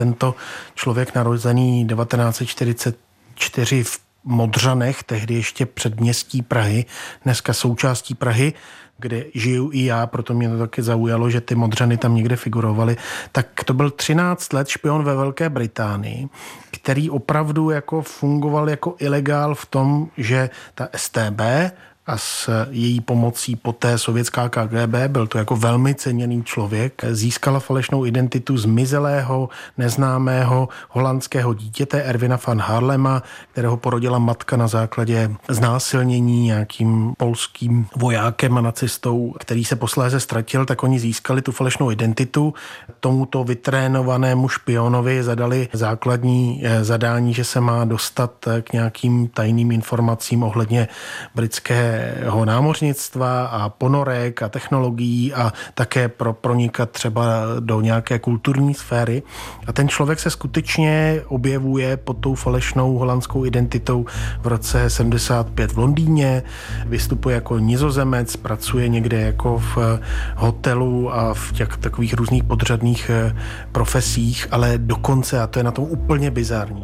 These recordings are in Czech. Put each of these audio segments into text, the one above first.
Tento člověk narozený 1944 v Modřanech, tehdy ještě předměstí Prahy, dneska součástí Prahy, kde žiju i já, proto mě to taky zaujalo, že ty Modřany tam někde figurovaly, tak to byl 13 let špion ve Velké Británii, který opravdu jako fungoval jako ilegál v tom, že ta StB a s její pomocí poté sovětská KGB, byl to jako velmi ceněný člověk, získala falešnou identitu zmizelého, neznámého holandského dítěte Erwina van Haarlema, kterého porodila matka na základě znásilnění nějakým polským vojákem a nacistou, který se posléze ztratil, tak oni získali tu falešnou identitu. Tomuto vytrénovanému špionovi zadali základní zadání, že se má dostat k nějakým tajným informacím ohledně britské námořnictva a ponorek a technologií a také pronikat třeba do nějaké kulturní sféry. A ten člověk se skutečně objevuje pod tou falešnou holandskou identitou v roce 75 v Londýně, vystupuje jako Nizozemec, pracuje někde jako v hotelu a v těch takových různých podřadných profesích, ale dokonce, a to je na tom úplně bizarní,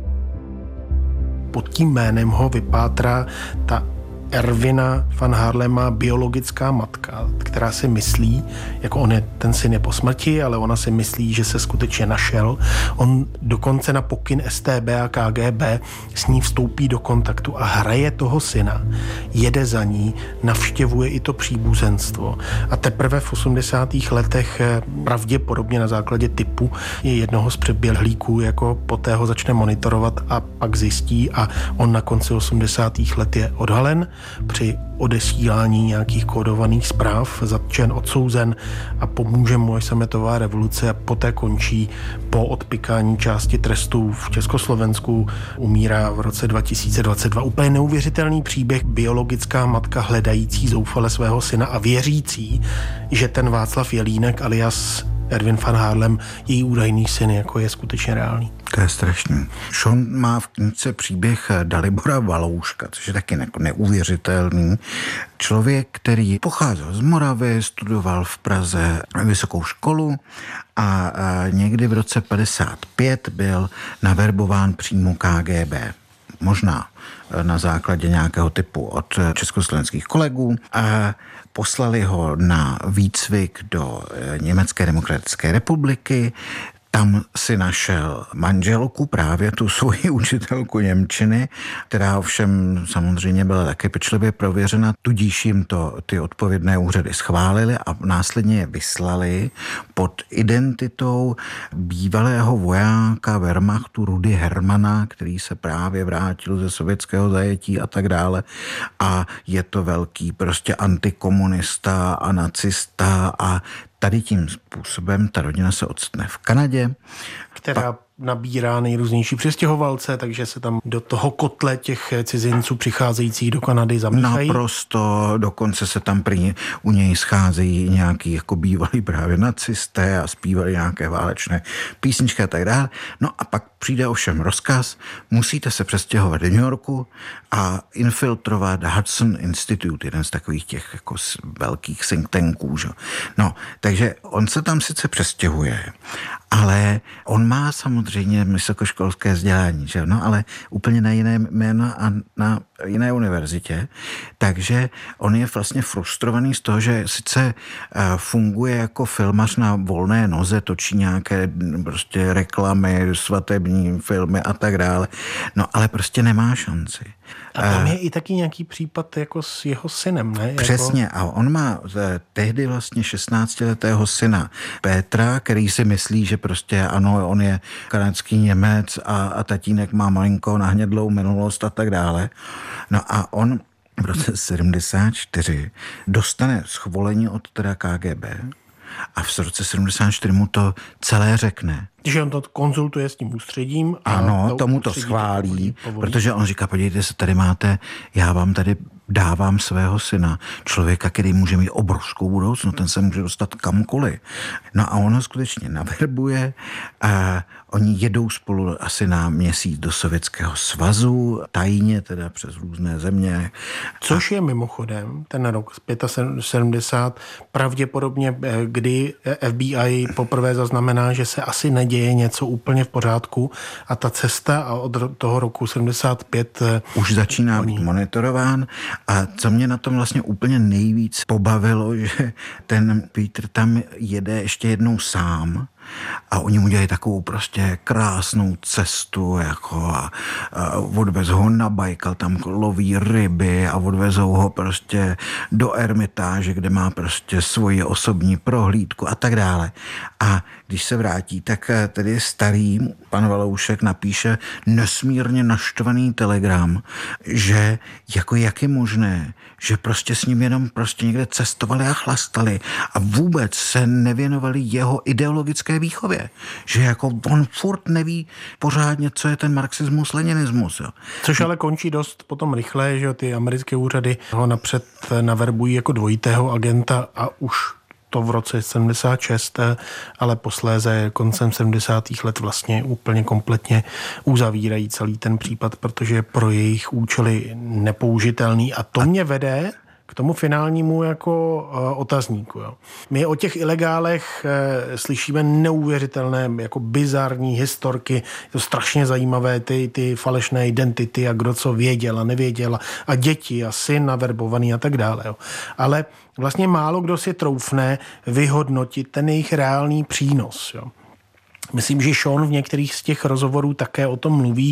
pod tím jménem ho vypátrá ta Erwina van Haarlema biologická matka, která si myslí, jako ten syn je po smrti, ale ona si myslí, že se skutečně našel. On dokonce na pokyn StB a KGB s ní vstoupí do kontaktu a hraje toho syna, jede za ní, navštěvuje i to příbuzenstvo. A teprve v 80. letech pravděpodobně na základě typu jednoho z přeběhlíků jako poté ho začne monitorovat a pak zjistí a on na konci 80. let je odhalen při odesílání nějakých kódovaných zpráv, zatčen, odsouzen a pomůže mu až sametová revoluce a poté končí po odpykání části trestů v Československu, umírá v roce 2022. Úplně neuvěřitelný příběh, biologická matka hledající zoufale svého syna a věřící, že ten Václav Jelínek alias Erwin van Haarlem, její údajný syn, jako je skutečně reálný. To je strašný. Sean má v knize příběh Dalibora Valouška, což je taky neuvěřitelný. Člověk, který pocházel z Moravy, studoval v Praze vysokou školu a někdy v roce 55 byl naverbován přímo KGB. Možná na základě nějakého typu od československých kolegů a poslali ho na výcvik do Německé demokratické republiky. Tam si našel manželku, právě tu svoji učitelku němčiny, která ovšem samozřejmě byla také pečlivě prověřena, tudíž jim to ty odpovědné úřady schválili a následně je vyslali pod identitou bývalého vojáka Wehrmachtu Rudy Hermana, který se právě vrátil ze sovětského zajetí a tak dále. A je to velký prostě antikomunista a nacista a tady tím způsobem ta rodina se ocitne v Kanadě. Která nabírá nejrůznější přistěhovalce, takže se tam do toho kotle těch cizinců přicházejících do Kanady zamíchají. Naprosto, dokonce se tam u něj scházejí nějaký jako bývalí právě nacisté a zpívali nějaké válečné písničky a tak dále. No a pak přijde ovšem rozkaz, musíte se přestěhovat do New Yorku a infiltrovat Hudson Institute, jeden z takových těch jako velkých think tanků. Že? No, takže on se tam sice přestěhuje, ale on má samozřejmě vysokoškolské vzdělání, že? No, ale úplně na jiné jméno a na jiné univerzitě. Takže on je vlastně frustrovaný z toho, že sice funguje jako filmař na volné noze, točí nějaké prostě reklamy, svatební filmy a tak dále, no ale prostě nemá šanci. A tam je i taky nějaký případ jako s jeho synem, ne? Přesně. A on má tehdy vlastně 16letého syna Petra, který si myslí, že prostě ano, on je kanadský Němec a tatínek má malinko nahnědlou minulost a tak dále. No a on v roce 74 dostane schvolení od teda KGB a v roce 74 mu to celé řekne. Že on to konzultuje s tím ústředím. Ano, tomu to schválí, protože on říká, podívejte se, tady máte, já vám tady dávám svého syna, člověka, který může mít obrovskou budoucnost, ten se může dostat kamkoliv. No a on ho skutečně naverbuje a oni jedou spolu asi na měsíc do Sovětského svazu, tajně teda přes různé země. Což je mimochodem ten rok z 75 pravděpodobně, kdy FBI poprvé zaznamená, že se asi neděje něco úplně v pořádku a ta cesta a od toho roku 75 už začíná být monitorován. A co mě na tom vlastně úplně nejvíc pobavilo, že ten Peter tam jede ještě jednou sám a oni mu dělají takovou prostě krásnou cestu jako a odvezou ho na Bajkal, tam loví ryby a odvezou ho prostě do Ermitáže, kde má prostě svoji osobní prohlídku a tak dále. A když se vrátí, tak tedy starý pan Valoušek napíše nesmírně naštvaný telegram, že jako jak je možné, že prostě s ním jenom prostě někde cestovali a chlastali a vůbec se nevěnovali jeho ideologické výchově. Že jako on furt neví pořádně, co je ten marxismus, leninismus. Jo. Což ale končí dost potom rychle, že ty americké úřady ho napřed naverbují jako dvojitého agenta a už to v roce 76, ale posléze koncem 70. let vlastně úplně kompletně uzavírají celý ten případ, protože je pro jejich účely nepoužitelný. A to mě vede k tomu finálnímu jako otazníku. Jo. My o těch ilegálech slyšíme neuvěřitelné, jako bizarní historky, je to strašně zajímavé, ty falešné identity a kdo co věděl a nevěděl a děti a syn naverbovaný a tak dále. Jo. Ale vlastně málo kdo si troufne vyhodnotit ten jejich reálný přínos. Jo. Myslím, že Sean v některých z těch rozhovorů také o tom mluví,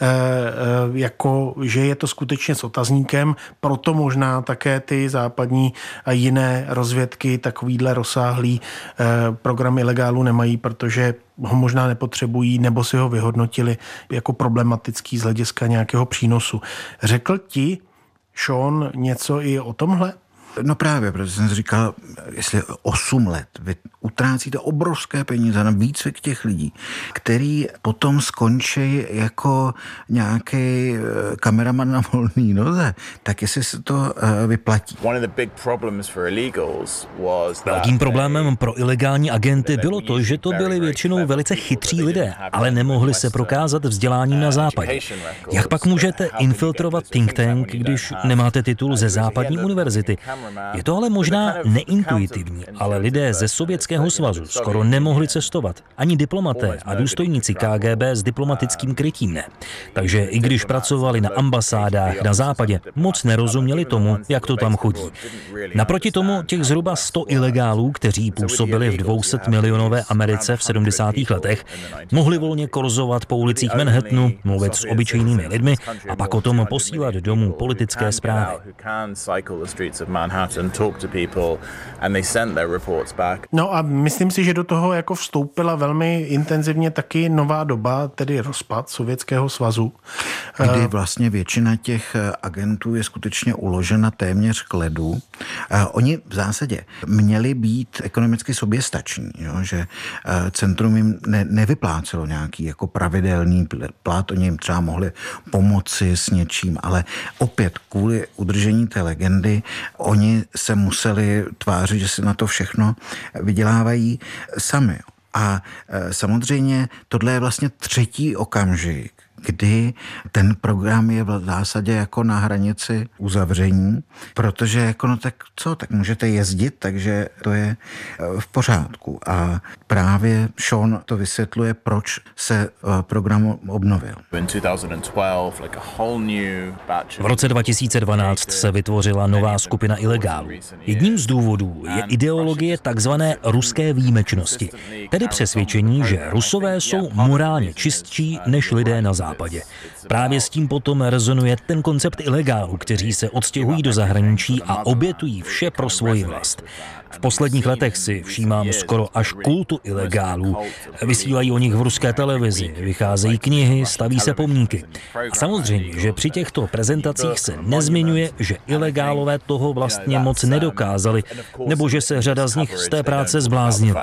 jako, že je to skutečně s otazníkem, proto možná také ty západní a jiné rozvědky takovýhle rozsáhlý programy ilegálů nemají, protože ho možná nepotřebují nebo si ho vyhodnotili jako problematický z hlediska nějakého přínosu. Řekl ti Sean něco i o tomhle? No právě, protože jsem říkal, jestli 8 let vy utrácíte obrovské peníze na výcvik těch lidí, který potom skončí jako nějaký kameraman na volný noze, tak jestli se to vyplatí. Velkým problémem pro ilegální agenty bylo to, že to byli většinou velice chytří lidé, ale nemohli se prokázat vzděláním na západě. Jak pak můžete infiltrovat think tank, když nemáte titul ze západní univerzity? Je to ale možná neintuitivní, ale lidé ze Sovětského svazu skoro nemohli cestovat. Ani diplomaté a důstojníci KGB s diplomatickým krytím ne. Takže i když pracovali na ambasádách na západě, moc nerozuměli tomu, jak to tam chodí. Naproti tomu těch zhruba 100 ilegálů, kteří působili v 200 milionové Americe v 70. letech, mohli volně korzovat po ulicích Manhattanu, mluvit s obyčejnými lidmi a pak o tom posílat domů politické zprávy. No a myslím si, že do toho jako vstoupila velmi intenzivně taky nová doba, tedy rozpad Sovětského svazu. Kdy vlastně většina těch agentů je skutečně uložena téměř k ledu. Oni v zásadě měli být ekonomicky soběstační, jo? Že centrum jim nevyplácelo nějaký jako pravidelný plat, oni jim třeba mohli pomoci s něčím, ale opět kvůli udržení té legendy oni se museli tvářit, že si na to všechno vydělávají sami. A samozřejmě tohle je vlastně třetí okamžik, kdy ten program je v zásadě jako na hranici uzavření, protože jako no tak co, tak můžete jezdit, takže to je v pořádku. A právě Sean to vysvětluje, proč se program obnovil. V roce 2012 se vytvořila nová skupina ilegálů. Jedním z důvodů je ideologie takzvané ruské výjimečnosti, tedy přesvědčení, že Rusové jsou morálně čistší než lidé na západě. Právě s tím potom rezonuje ten koncept ilegálů, kteří se odstěhují do zahraničí a obětují vše pro svoji vlast. V posledních letech si všímám skoro až kultu ilegálů. Vysílají o nich v ruské televizi, vycházejí knihy, staví se pomníky. A samozřejmě, že při těchto prezentacích se nezmiňuje, že ilegálové toho vlastně moc nedokázali, nebo že se řada z nich z té práce zbláznila.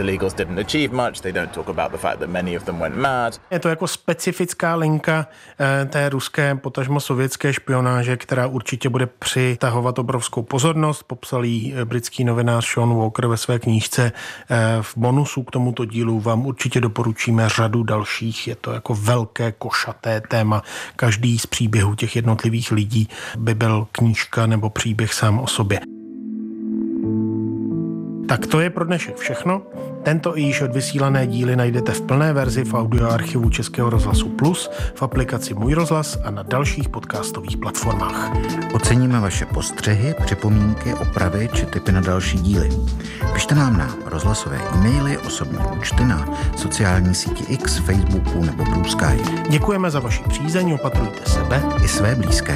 Je to jako specifická linka té ruské, potažmo sovětské špionáže, která určitě bude přitahovat obrovskou pozornost. Popsal jí britský novinář Sean Walker ve své knížce. V bonusu k tomuto dílu vám určitě doporučíme řadu dalších. Je to jako velké košaté téma. Každý z příběhů těch jednotlivých lidí by byl knížka nebo příběh sám o sobě. Tak to je pro dnešek všechno. Tento i již odvysílané díly najdete v plné verzi v audioarchivu Českého rozhlasu Plus, v aplikaci Můj rozhlas a na dalších podcastových platformách. Oceníme vaše postřehy, připomínky, opravy či tipy na další díly. Pište nám na rozhlasové e-maily, osobní účty na sociální síti X, Facebooku nebo Blue Sky. Děkujeme za vaši přízeň, opatrujte sebe i své blízké.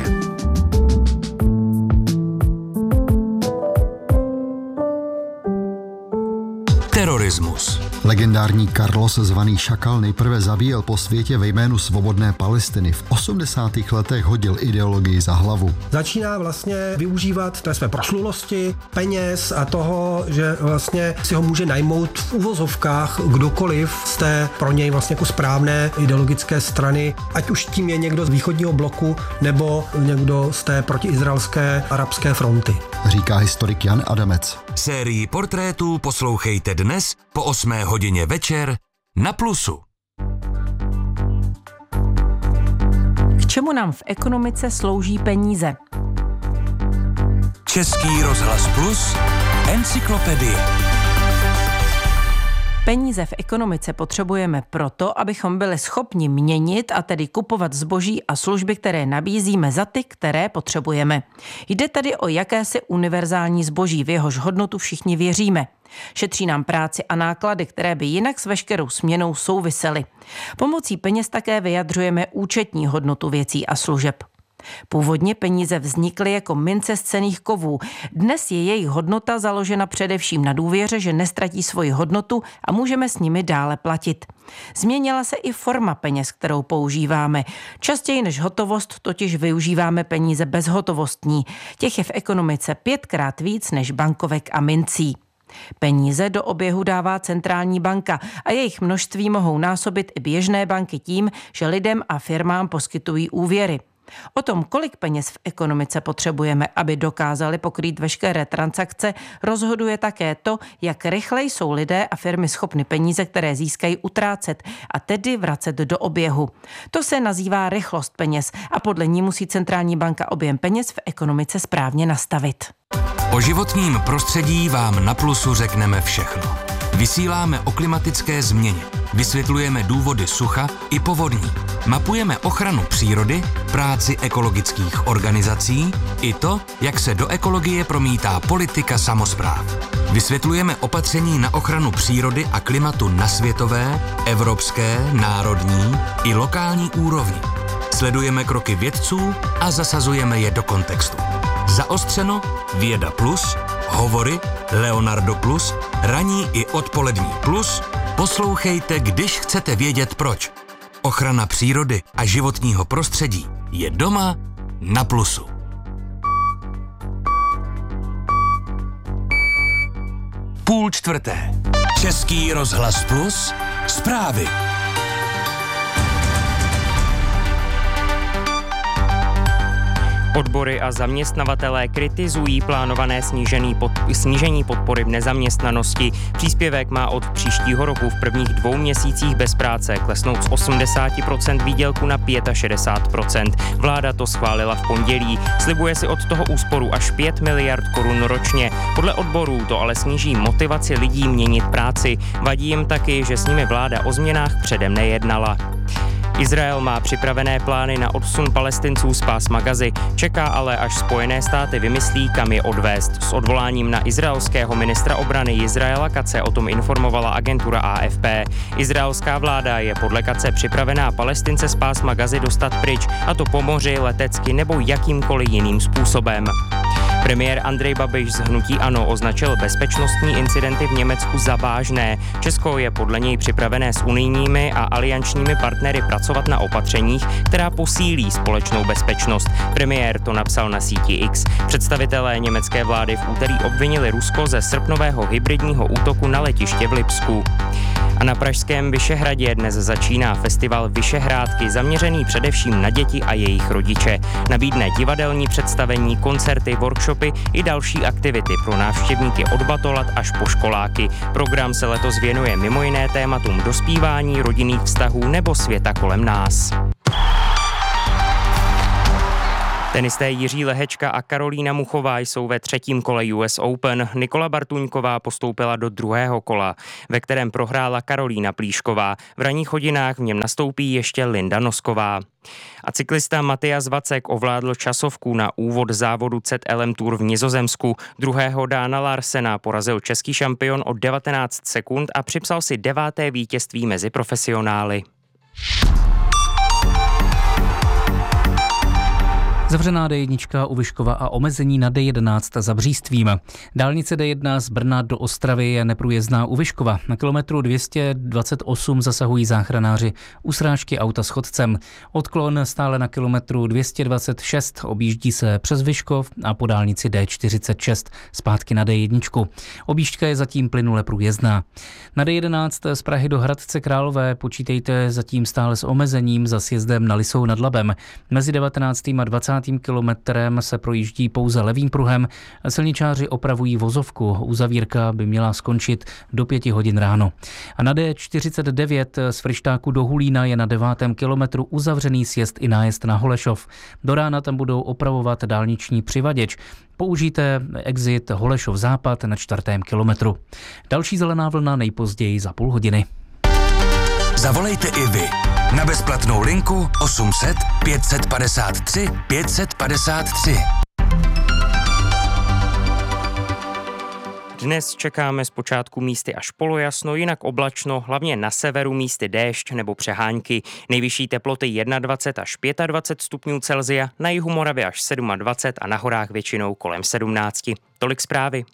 Terorismus. Legendární Carlos zvaný Šakal nejprve zabíjel po světě ve jménu svobodné Palestiny. V 80. letech hodil ideologii za hlavu. Začíná vlastně využívat té své proslulosti, peněz a toho, že vlastně si ho může najmout v uvozovkách kdokoliv z té pro něj vlastně jako správné ideologické strany, ať už tím je někdo z východního bloku nebo někdo z té protiizraelské arabské fronty. Říká historik Jan Adamec. Sérii portrétů poslouchejte dnes po 8 hodině večer na Plusu. K čemu nám v ekonomice slouží peníze? Český rozhlas Plus, encyklopedie. Peníze v ekonomice potřebujeme proto, abychom byli schopni měnit a tedy kupovat zboží a služby, které nabízíme za ty, které potřebujeme. Jde tedy o jakési univerzální zboží, v jehož hodnotu všichni věříme. Šetří nám práci a náklady, které by jinak s veškerou směnou souvisely. Pomocí peněz také vyjadřujeme účetní hodnotu věcí a služeb. Původně peníze vznikly jako mince z cenných kovů. Dnes je jejich hodnota založena především na důvěře, že nestratí svoji hodnotu a můžeme s nimi dále platit. Změnila se i forma peněz, kterou používáme. Častěji než hotovost totiž využíváme peníze bezhotovostní. Těch je v ekonomice 5krát víc než bankovek a mincí. Peníze do oběhu dává centrální banka a jejich množství mohou násobit i běžné banky tím, že lidem a firmám poskytují úvěry. O tom, kolik peněz v ekonomice potřebujeme, aby dokázali pokrýt veškeré transakce, rozhoduje také to, jak rychle jsou lidé a firmy schopny peníze, které získají, utrácet a tedy vracet do oběhu. To se nazývá rychlost peněz a podle ní musí centrální banka objem peněz v ekonomice správně nastavit. O životním prostředí vám na Plusu řekneme všechno. Vysíláme o klimatické změně, vysvětlujeme důvody sucha i povodní, mapujeme ochranu přírody, práci ekologických organizací i to, jak se do ekologie promítá politika samospráv. Vysvětlujeme opatření na ochranu přírody a klimatu na světové, evropské, národní i lokální úrovni. Sledujeme kroky vědců a zasazujeme je do kontextu. Zaostřeno, Věda Plus, Hovory, Leonardo Plus, ranní i odpolední plus. Poslouchejte, když chcete vědět proč. Ochrana přírody a životního prostředí je doma na Plusu. Půl čtvrté. Český rozhlas Plus, zprávy. Odbory a zaměstnavatelé kritizují plánované snížení podpory v nezaměstnanosti. Příspěvek má od příštího roku v prvních 2 měsících bez práce klesnout z 80% výdělku na 65%. Vláda to schválila v pondělí. Slibuje si od toho úsporu až 5 miliard korun ročně. Podle odborů to ale sníží motivaci lidí měnit práci. Vadí jim taky, že s nimi vláda o změnách předem nejednala. Izrael má připravené plány na odsun Palestinců z pásma Gazy, čeká ale, až Spojené státy vymyslí, kam je odvést. S odvoláním na izraelského ministra obrany Izraela Katze o tom informovala agentura AFP. Izraelská vláda je podle Katze připravená Palestince z pásma Gazy dostat pryč, a to po moři, letecky nebo jakýmkoliv jiným způsobem. Premiér Andrej Babiš z hnutí ANO označil bezpečnostní incidenty v Německu za vážné. Česko je podle něj připravené s unijními a aliančními partnery pracovat na opatřeních, která posílí společnou bezpečnost. Premiér to napsal na síti X. Představitelé německé vlády v úterý obvinili Rusko ze srpnového hybridního útoku na letiště v Lipsku. A na pražském Vyšehradě dnes začíná festival Vyšehrádky, zaměřený především na děti a jejich rodiče. Nabídne divadelní představení, koncerty, workshopy i další aktivity pro návštěvníky od batolat až po školáky. Program se letos věnuje mimo jiné tématům dospívání, rodinných vztahů nebo světa kolem nás. Tenisté Jiří Lehečka a Karolína Muchová jsou ve třetím kole US Open. Nikola Bartuňková postoupila do druhého kola, ve kterém prohrála Karolína Plíšková. V ranních hodinách v něm nastoupí ještě Linda Nosková. A cyklista Matyas Vacek ovládl časovku na úvod závodu ZLM Tour v Nizozemsku. Druhého Dána Larsena porazil český šampion o 19 sekund a připsal si 9. vítězství mezi profesionály. Zavřená D1 u Vyškova a omezení na D11 za Břístvím. Dálnice D1 z Brna do Ostravy je neprůjezdná u Vyškova. Na kilometru 228 zasahují záchranáři u srážky auta s chodcem. Odklon stále na kilometru 226 objíždí se přes Vyškov a po dálnici D46 zpátky na D1. Objížďka je zatím plynule průjezdná. Na D11 z Prahy do Hradce Králové počítejte zatím stále s omezením za sjezdem na Lisou nad Labem. Mezi 19. a 20. kilometrem se projíždí pouze levým pruhem. Silničáři opravují vozovku. Uzavírka by měla skončit do 5 hodin ráno. A na D49 z Fryštáku do Hulína je na 9. kilometru uzavřený sjezd i nájezd na Holešov. Do rána tam budou opravovat dálniční přivaděč. Použijte exit Holešov západ na 4. kilometru. Další zelená vlna nejpozději za půl hodiny. Zavolejte i vy na bezplatnou linku 800 553 553. Dnes čekáme zpočátku místy až polojasno, jinak oblačno, hlavně na severu místy déšť nebo přehánky. Nejvyšší teploty 21 až 25 stupňů Celsia, na jihu Moravy až 27 a na horách většinou kolem 17. Tolik zprávy.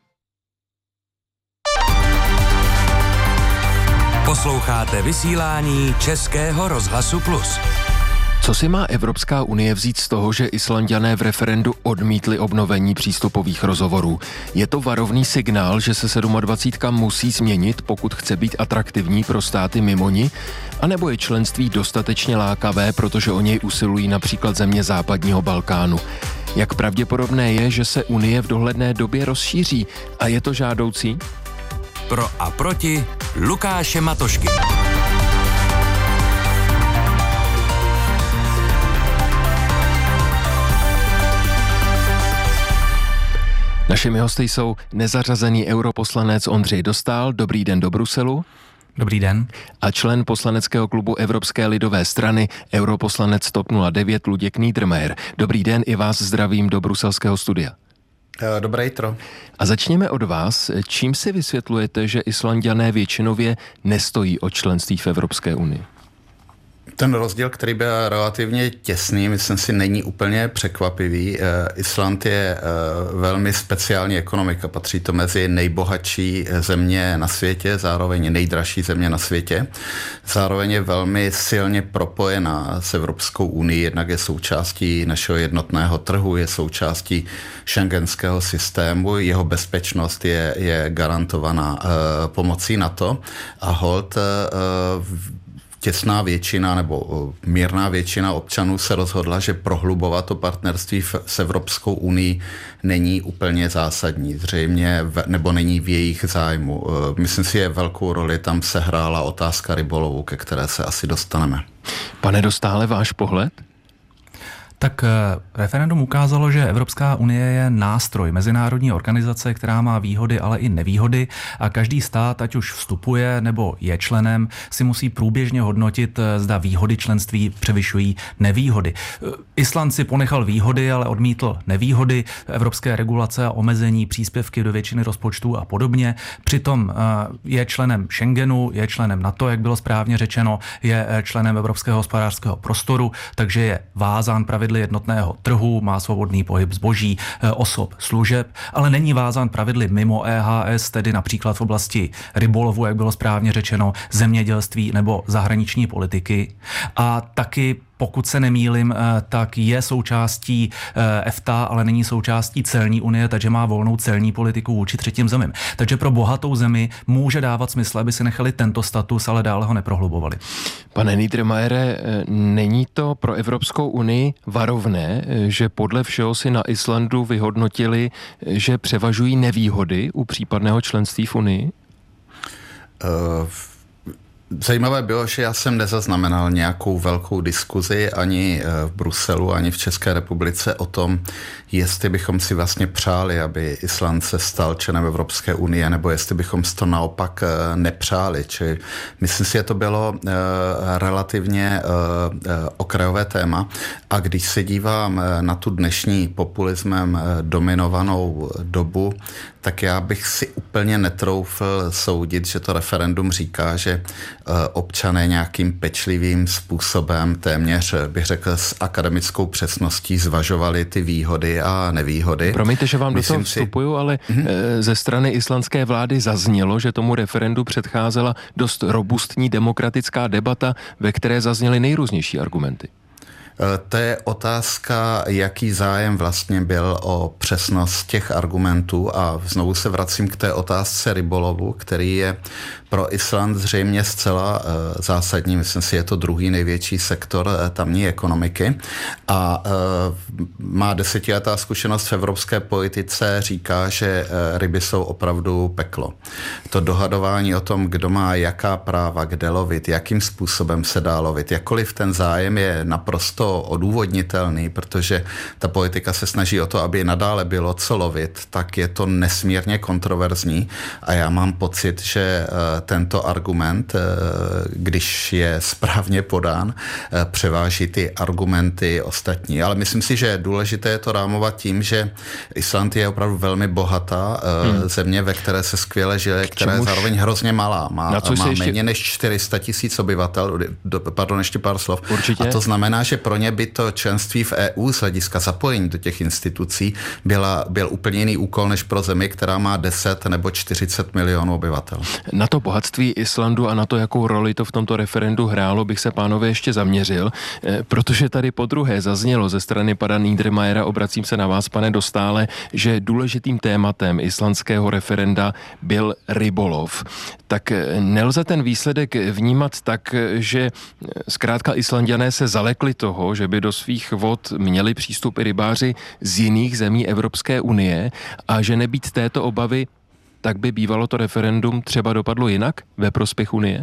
Posloucháte vysílání Českého rozhlasu Plus. Co si má Evropská unie vzít z toho, že Islanďané v referendu odmítli obnovení přístupových rozhovorů? Je to varovný signál, že se 27 musí změnit, pokud chce být atraktivní pro státy mimo ní? A nebo je členství dostatečně lákavé, protože o něj usilují například země západního Balkánu? Jak pravděpodobné je, že se Unie v dohledné době rozšíří? A je to žádoucí? Pro a proti Lukáše Matošky. Našimi hosty jsou nezařazený europoslanec Ondřej Dostál. Dobrý den do Bruselu. Dobrý den. A člen poslaneckého klubu Evropské lidové strany, europoslanec TOP 09 Luděk Niedermayer. Dobrý den, i vás zdravím do bruselského studia. Dobré jitro. A začněme od vás. Čím si vysvětlujete, že Islanďané většinově nestojí o členství v Evropské unii? Ten rozdíl, který byl relativně těsný, myslím si, není úplně překvapivý. Island je velmi speciální ekonomika, patří to mezi nejbohatší země na světě, zároveň nejdražší země na světě. Zároveň je velmi silně propojená s Evropskou unii, jednak je součástí našeho jednotného trhu, je součástí schengenského systému, jeho bezpečnost je garantovaná pomocí NATO a holt těsná většina nebo mírná většina občanů se rozhodla, že prohlubovat to partnerství s Evropskou unii není úplně zásadní, zřejmě, nebo není v jejich zájmu. Myslím si, že velkou roli tam sehrála otázka rybolovu, ke které se asi dostaneme. Pane Dostále, váš pohled? Tak referendum ukázalo, že Evropská unie je nástroj mezinárodní organizace, která má výhody, ale i nevýhody a každý stát, ať už vstupuje nebo je členem, si musí průběžně hodnotit, zda výhody členství převyšují nevýhody. Island si ponechal výhody, ale odmítl nevýhody, evropské regulace a omezení, příspěvky do většiny rozpočtů a podobně. Přitom je členem Schengenu, je členem NATO, jak bylo správně řečeno, je členem Evropského hospodářského prostoru, takže je vázán pravidly pravidly jednotného trhu, má svobodný pohyb zboží, osob, služeb, ale není vázán pravidly mimo EHS, tedy například v oblasti rybolovu, jak bylo správně řečeno, zemědělství nebo zahraniční politiky. A taky, pokud se nemýlim, tak je součástí EFTA, ale není součástí celní unie, takže má volnou celní politiku vůči třetím zemím. Takže pro bohatou zemi může dávat smysl, aby si nechali tento status, ale dále ho neprohlubovali. Pane Niedermayere, není to pro Evropskou unii varovné, že podle všeho si na Islandu vyhodnotili, že převažují nevýhody u případného členství v unii? Zajímavé bylo, že já jsem nezaznamenal nějakou velkou diskuzi ani v Bruselu, ani v České republice o tom, jestli bychom si vlastně přáli, aby Island se stal členem Evropské unie, nebo jestli bychom si to naopak nepřáli. Čili myslím si, že to bylo relativně okrajové téma. A když se dívám na tu dnešní populismem dominovanou dobu, tak já bych si úplně netroufl soudit, že to referendum říká, že občané nějakým pečlivým způsobem, téměř bych řekl s akademickou přesností, zvažovali ty výhody a nevýhody. Promiňte, že vám do toho vstupuju, ale ze strany islandské vlády zaznělo, že tomu referendu předcházela dost robustní demokratická debata, ve které zazněly nejrůznější argumenty. To je otázka, jaký zájem vlastně byl o přesnost těch argumentů, a znovu se vracím k té otázce rybolovu, který je pro Island zřejmě zcela zásadní. Myslím si, je to druhý největší sektor tamní ekonomiky a má desetiletá zkušenost v evropské politice říká, že ryby jsou opravdu peklo. To dohadování o tom, kdo má jaká práva, kde lovit, jakým způsobem se dá lovit, jakkoliv ten zájem je naprosto odůvodnitelný, protože ta politika se snaží o to, aby nadále bylo co lovit, tak je to nesmírně kontroverzní a já mám pocit, že tento argument, když je správně podán, převáží ty argumenty ostatní. Ale myslím si, že důležité je to rámovat tím, že Island je opravdu velmi bohatá země, ve které se skvěle žije, která je zároveň hrozně malá. Má méně než 400 000 obyvatel. Pardon, ještě pár slov. Určitě. A to znamená, že pro ně by to členství v EU z hlediska zapojení do těch institucí byl úplně jiný úkol než pro zemi, která má 10 nebo 40 milionů obyvatel. Na to bohatství Islandu a na to, jakou roli to v tomto referendu hrálo, bych se, pánové, ještě zaměřil, protože tady podruhé zaznělo ze strany pana Niedermayera, obracím se na vás, pane Dostále, že důležitým tématem islandského referenda byl rybolov. Tak nelze ten výsledek vnímat tak, že zkrátka Islanďané se zalekli toho, že by do svých vod měli přístup i rybáři z jiných zemí Evropské unie a že nebýt této obavy, tak by bývalo to referendum třeba dopadlo jinak ve prospěch unie?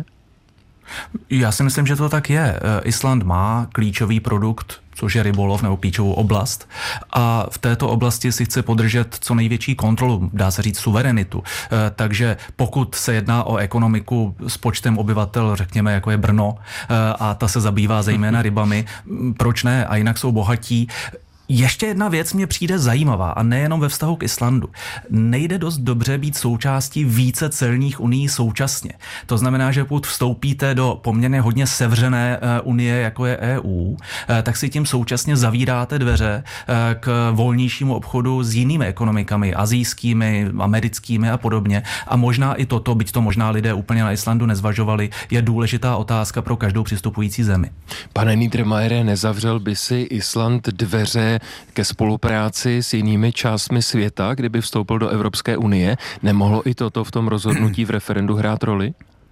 Já si myslím, že to tak je. Island má klíčový produkt, což je rybolov, nebo klíčovou oblast. A v této oblasti si chce podržet co největší kontrolu, dá se říct suverenitu. Takže pokud se jedná o ekonomiku s počtem obyvatel, řekněme, jako je Brno, a ta se zabývá zejména rybami, proč ne? A jinak jsou bohatí. Ještě jedna věc mě přijde zajímavá a nejenom ve vztahu k Islandu. Nejde dost dobře být součástí více celních unií současně. To znamená, že pokud vstoupíte do poměrně hodně sevřené unie, jako je EU, tak si tím současně zavíráte dveře k volnějšímu obchodu s jinými ekonomikami, asijskými, americkými a podobně. A možná i toto, byť to možná lidé úplně na Islandu nezvažovali, je důležitá otázka pro každou přistupující zemi. Pane Niedermayere, nezavřel by si Island dveře ke spolupráci s jinými částmi světa, kdyby vstoupil do Evropské unie? Nemohlo i toto v tom rozhodnutí v referendu hrát roli?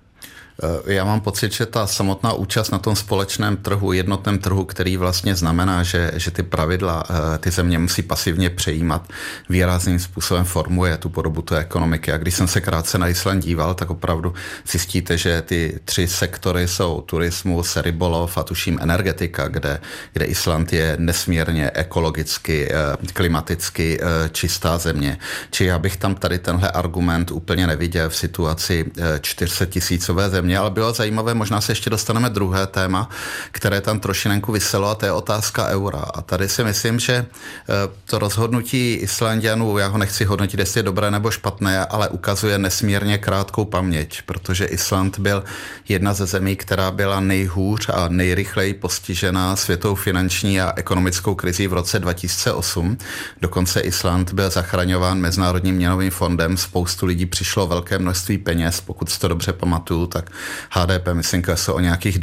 Já mám pocit, že ta samotná účast na tom společném trhu, jednotném trhu, který vlastně znamená, že ty pravidla ty země musí pasivně přejímat, výrazným způsobem formuje tu podobu té ekonomiky. A když jsem se krátce na Island díval, tak opravdu zjistíte, že ty 3 sektory jsou turismus, rybolov a tuším energetika, kde Island je nesmírně ekologicky, klimaticky čistá země. Či já bych tam tady tenhle argument úplně neviděl v situaci 400 000 země, země, ale bylo zajímavé, možná se ještě dostaneme druhé téma, které tam trošinenku viselo, a to je otázka eura. A tady si myslím, že to rozhodnutí Islanďanů, já ho nechci hodnotit, jestli je dobré nebo špatné, ale ukazuje nesmírně krátkou paměť, protože Island byl jedna ze zemí, která byla nejhůř a nejrychleji postižená světovou finanční a ekonomickou krizí v roce 2008. Dokonce Island byl zachraňován Mezinárodním měnovým fondem, spoustu lidí přišlo velké množství peněz, pokud si to dobře pamatuju, tak HDP, myslím, kleslo o nějakých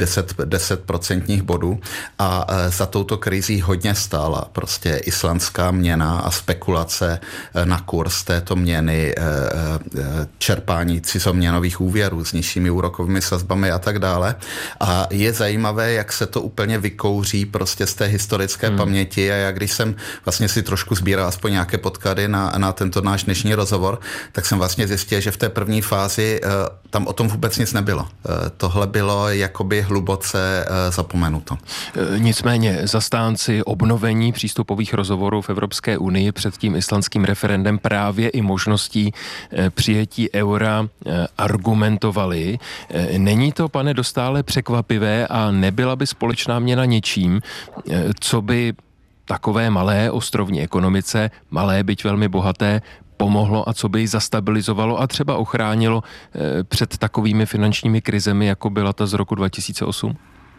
10% bodů a za touto krizí hodně stála prostě islandská měna a spekulace na kurz této měny, čerpání cizoměnových úvěrů s nižšími úrokovými sazbami a tak dále. A je zajímavé, jak se to úplně vykouří prostě z té historické paměti, a já když jsem vlastně si trošku sbíral aspoň nějaké podklady na tento náš dnešní rozhovor, tak jsem vlastně zjistil, že v té první fázi tam o tom vůbec nic nebylo. Tohle bylo jakoby hluboce zapomenuto. Nicméně zastánci obnovení přístupových rozhovorů v Evropské unii před tím islandským referendem právě i možností přijetí eura argumentovali. Není to, pane Dostále, překvapivé a nebyla by společná měna něčím, co by takové malé ostrovní ekonomice, malé byť velmi bohaté, pomohlo a co by ji zastabilizovalo a třeba ochránilo před takovými finančními krizemi, jako byla ta z roku 2008?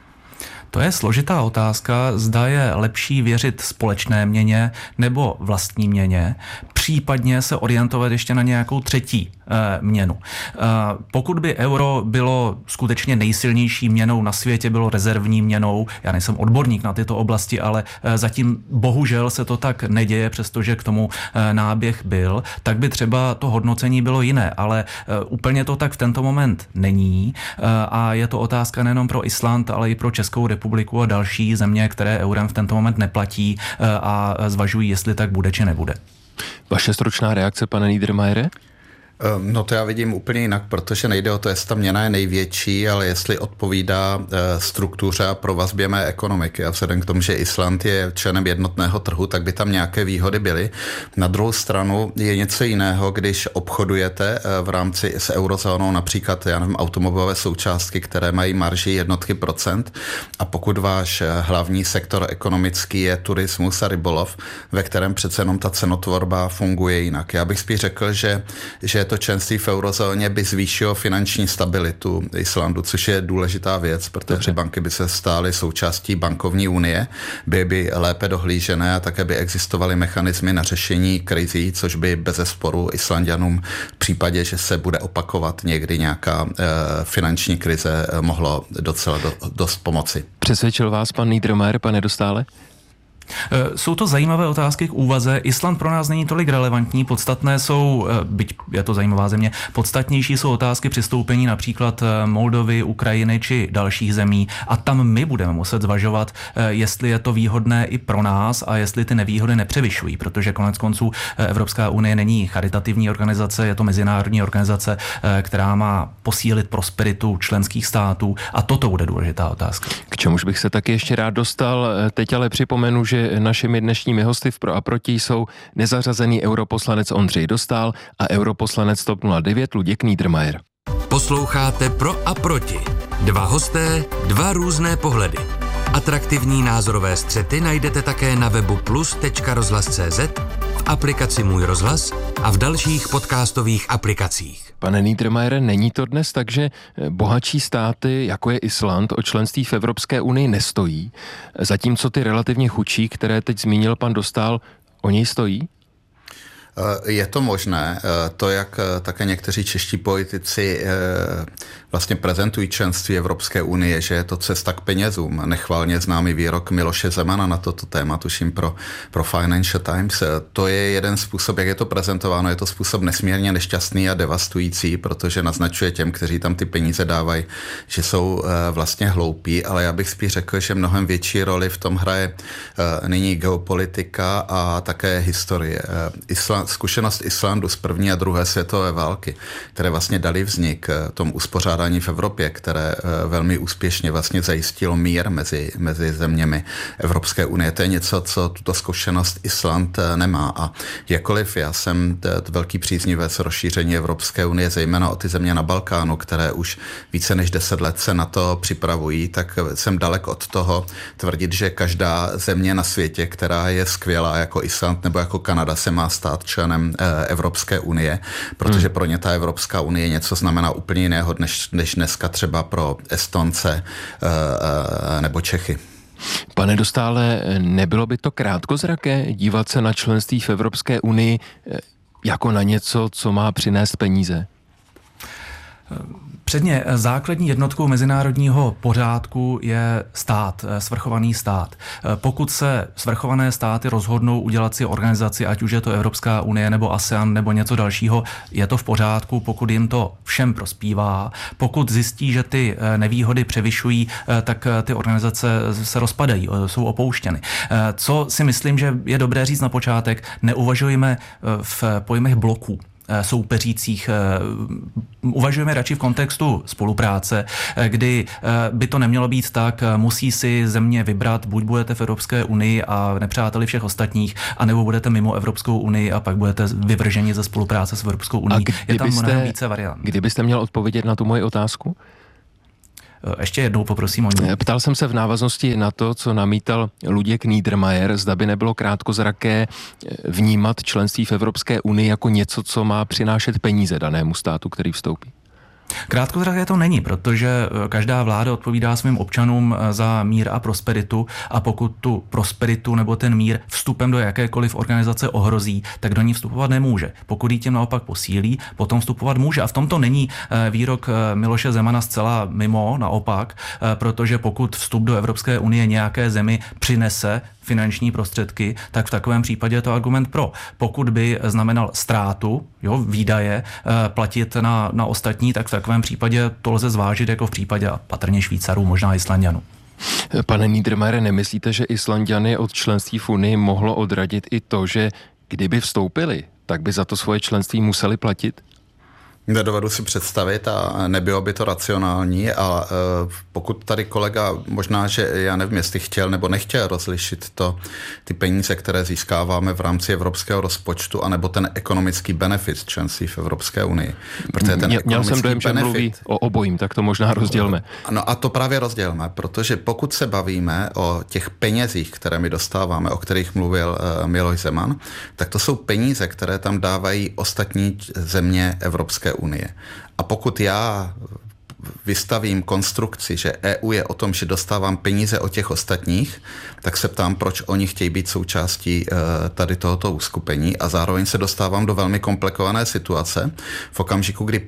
To je složitá otázka, zda je lepší věřit společné měně nebo vlastní měně, případně se orientovat ještě na nějakou třetí měnu. Pokud by euro bylo skutečně nejsilnější měnou na světě, bylo rezervní měnou, já nejsem odborník na tyto oblasti, ale zatím bohužel se to tak neděje, přestože k tomu náběh byl, tak by třeba to hodnocení bylo jiné, ale úplně to tak v tento moment není a je to otázka nejenom pro Island, ale i pro Českou republiku a další země, které eurem v tento moment neplatí a zvažují, jestli tak bude či nebude. Vaše stručná reakce, pane Niedermayere? No to já vidím úplně jinak, protože nejde o to, jestli ta měna je největší, ale jestli odpovídá struktuře a provazbě mé ekonomiky. A vzhledem k tomu, že Island je členem jednotného trhu, tak by tam nějaké výhody byly. Na druhou stranu je něco jiného, když obchodujete v rámci s eurozónou, například automobilové součástky, které mají marži jednotky procent, a pokud váš hlavní sektor ekonomický je turismus a rybolov, ve kterém přece jenom ta cenotvorba funguje jinak. Já bych spíš řekl, že to členství v eurozóně by zvýšilo finanční stabilitu Islandu, což je důležitá věc, protože banky by se stály součástí bankovní unie, by lépe dohlížené a také by existovaly mechanismy na řešení krizí, což by bezesporu Islanďanům v případě, že se bude opakovat někdy nějaká finanční krize, mohlo docela dost pomoci. Přesvědčil vás pan Niedermayer, pane Dostále? Jsou to zajímavé otázky k úvaze. Island pro nás není tolik relevantní, podstatné jsou, byť je to zajímavá země, podstatnější jsou otázky přistoupení například Moldovy, Ukrajiny či dalších zemí a tam my budeme muset zvažovat, jestli je to výhodné i pro nás a jestli ty nevýhody nepřevyšují, protože konec konců Evropská unie není charitativní organizace, je to mezinárodní organizace, která má posílit prosperitu členských států a toto bude důležitá otázka. K čemuž bych se taky ještě rád dostal, teď ale připomenu, že našimi dnešními hosty v Pro a proti jsou nezařazený europoslanec Ondřej Dostál a europoslanec TOP 09 Luděk Niedermayer. Posloucháte Pro a proti. Dva hosté, dva různé pohledy. Atraktivní názorové střety najdete také na webu plus.rozhlas.cz, v aplikaci Můj rozhlas a v dalších podcastových aplikacích. Pane Niedermayere, není to dnes tak, že bohatší státy, jako je Island, o členství v Evropské unii nestojí, zatímco ty relativně chudší, které teď zmínil pan Dostál, o něj stojí? Je to možné. To, jak také někteří čeští politici vlastně prezentují členství Evropské unie, že je to cesta k penězům. Nechvalně známý výrok Miloše Zemana na toto téma, tuším pro Financial Times. To je jeden způsob, jak je to prezentováno. Je to způsob nesmírně nešťastný a devastující, protože naznačuje těm, kteří tam ty peníze dávají, že jsou vlastně hloupí, ale já bych spíš řekl, že mnohem větší roli v tom hraje nyní geopolitika a také historie. zkušenost Islandu z první a druhé světové války, které vlastně dali vznik tomu uspořádání v Evropě, které velmi úspěšně vlastně zajistilo mír mezi zeměmi Evropské unie. To je něco, co tuto zkušenost Island nemá. A jakkoliv já jsem velký příznivec rozšíření Evropské unie, zejména o ty země na Balkánu, které už více než 10 let se na to připravují, tak jsem dalek od toho tvrdit, že každá země na světě, která je skvělá jako Island nebo jako Kanada, se má stát členem Evropské unie, protože pro ně ta Evropská unie něco znamená úplně jiného, než dneska třeba pro Estonce nebo Čechy. Pane Dostále, nebylo by to krátkozraké dívat se na členství v Evropské unii jako na něco, co má přinést peníze? Předně základní jednotkou mezinárodního pořádku je stát, svrchovaný stát. Pokud se svrchované státy rozhodnou udělat si organizaci, ať už je to Evropská unie nebo ASEAN nebo něco dalšího, je to v pořádku, pokud jim to všem prospívá. Pokud zjistí, že ty nevýhody převyšují, tak ty organizace se rozpadají, jsou opouštěny. Co si myslím, že je dobré říct na počátek, neuvažujeme v pojmech bloků soupeřících. Uvažujeme radši v kontextu spolupráce, kdy by to nemělo být tak, musí si země vybrat, buď budete v Evropské unii a nepřáteli všech ostatních, anebo budete mimo Evropskou unii a pak budete vyvrženi ze spolupráce s Evropskou unii. Je tam mnohem více variant. Kdybyste měl odpovědět na tu moji otázku? Ještě jednou poprosím o ní. Ptal jsem se v návaznosti na to, co namítal Luděk Niedermayer, zda by nebylo krátkozraké vnímat členství v Evropské unii jako něco, co má přinášet peníze danému státu, který vstoupí. Krátkozraké to není, protože každá vláda odpovídá svým občanům za mír a prosperitu a pokud tu prosperitu nebo ten mír vstupem do jakékoliv organizace ohrozí, tak do ní vstupovat nemůže. Pokud ji tím naopak posílí, potom vstupovat může. A v tomto není výrok Miloše Zemana zcela mimo, naopak, protože pokud vstup do Evropské unie nějaké zemi přinese finanční prostředky, tak v takovém případě je to argument pro. Pokud by znamenal ztrátu, výdaje, platit na ostatní, tak v takovém případě to lze zvážit jako v případě patrně Švýcarů, možná Islanďanů. Pane Niedermayere, nemyslíte, že Islanďany od členství v Unii mohlo odradit i to, že kdyby vstoupili, tak by za to svoje členství museli platit? Nedovedu si představit a nebylo by to racionální a pokud tady kolega, možná, že já nevím, jestli chtěl nebo nechtěl rozlišit ty peníze, které získáváme v rámci evropského rozpočtu, anebo ten ekonomický benefit členství v Evropské unii. Protože ten Měl jsem dojem, že mluví o obojím, tak to možná rozdělme. No a to právě rozdělme, protože pokud se bavíme o těch penězích, které my dostáváme, o kterých mluvil Miloš Zeman, tak to jsou peníze, které tam dávají ostatní země Evropské unie. A pokud já vystavím konstrukci, že EU je o tom, že dostávám peníze od těch ostatních, tak se ptám, proč oni chtějí být součástí tady tohoto uskupení a zároveň se dostávám do velmi komplikované situace. V okamžiku, kdy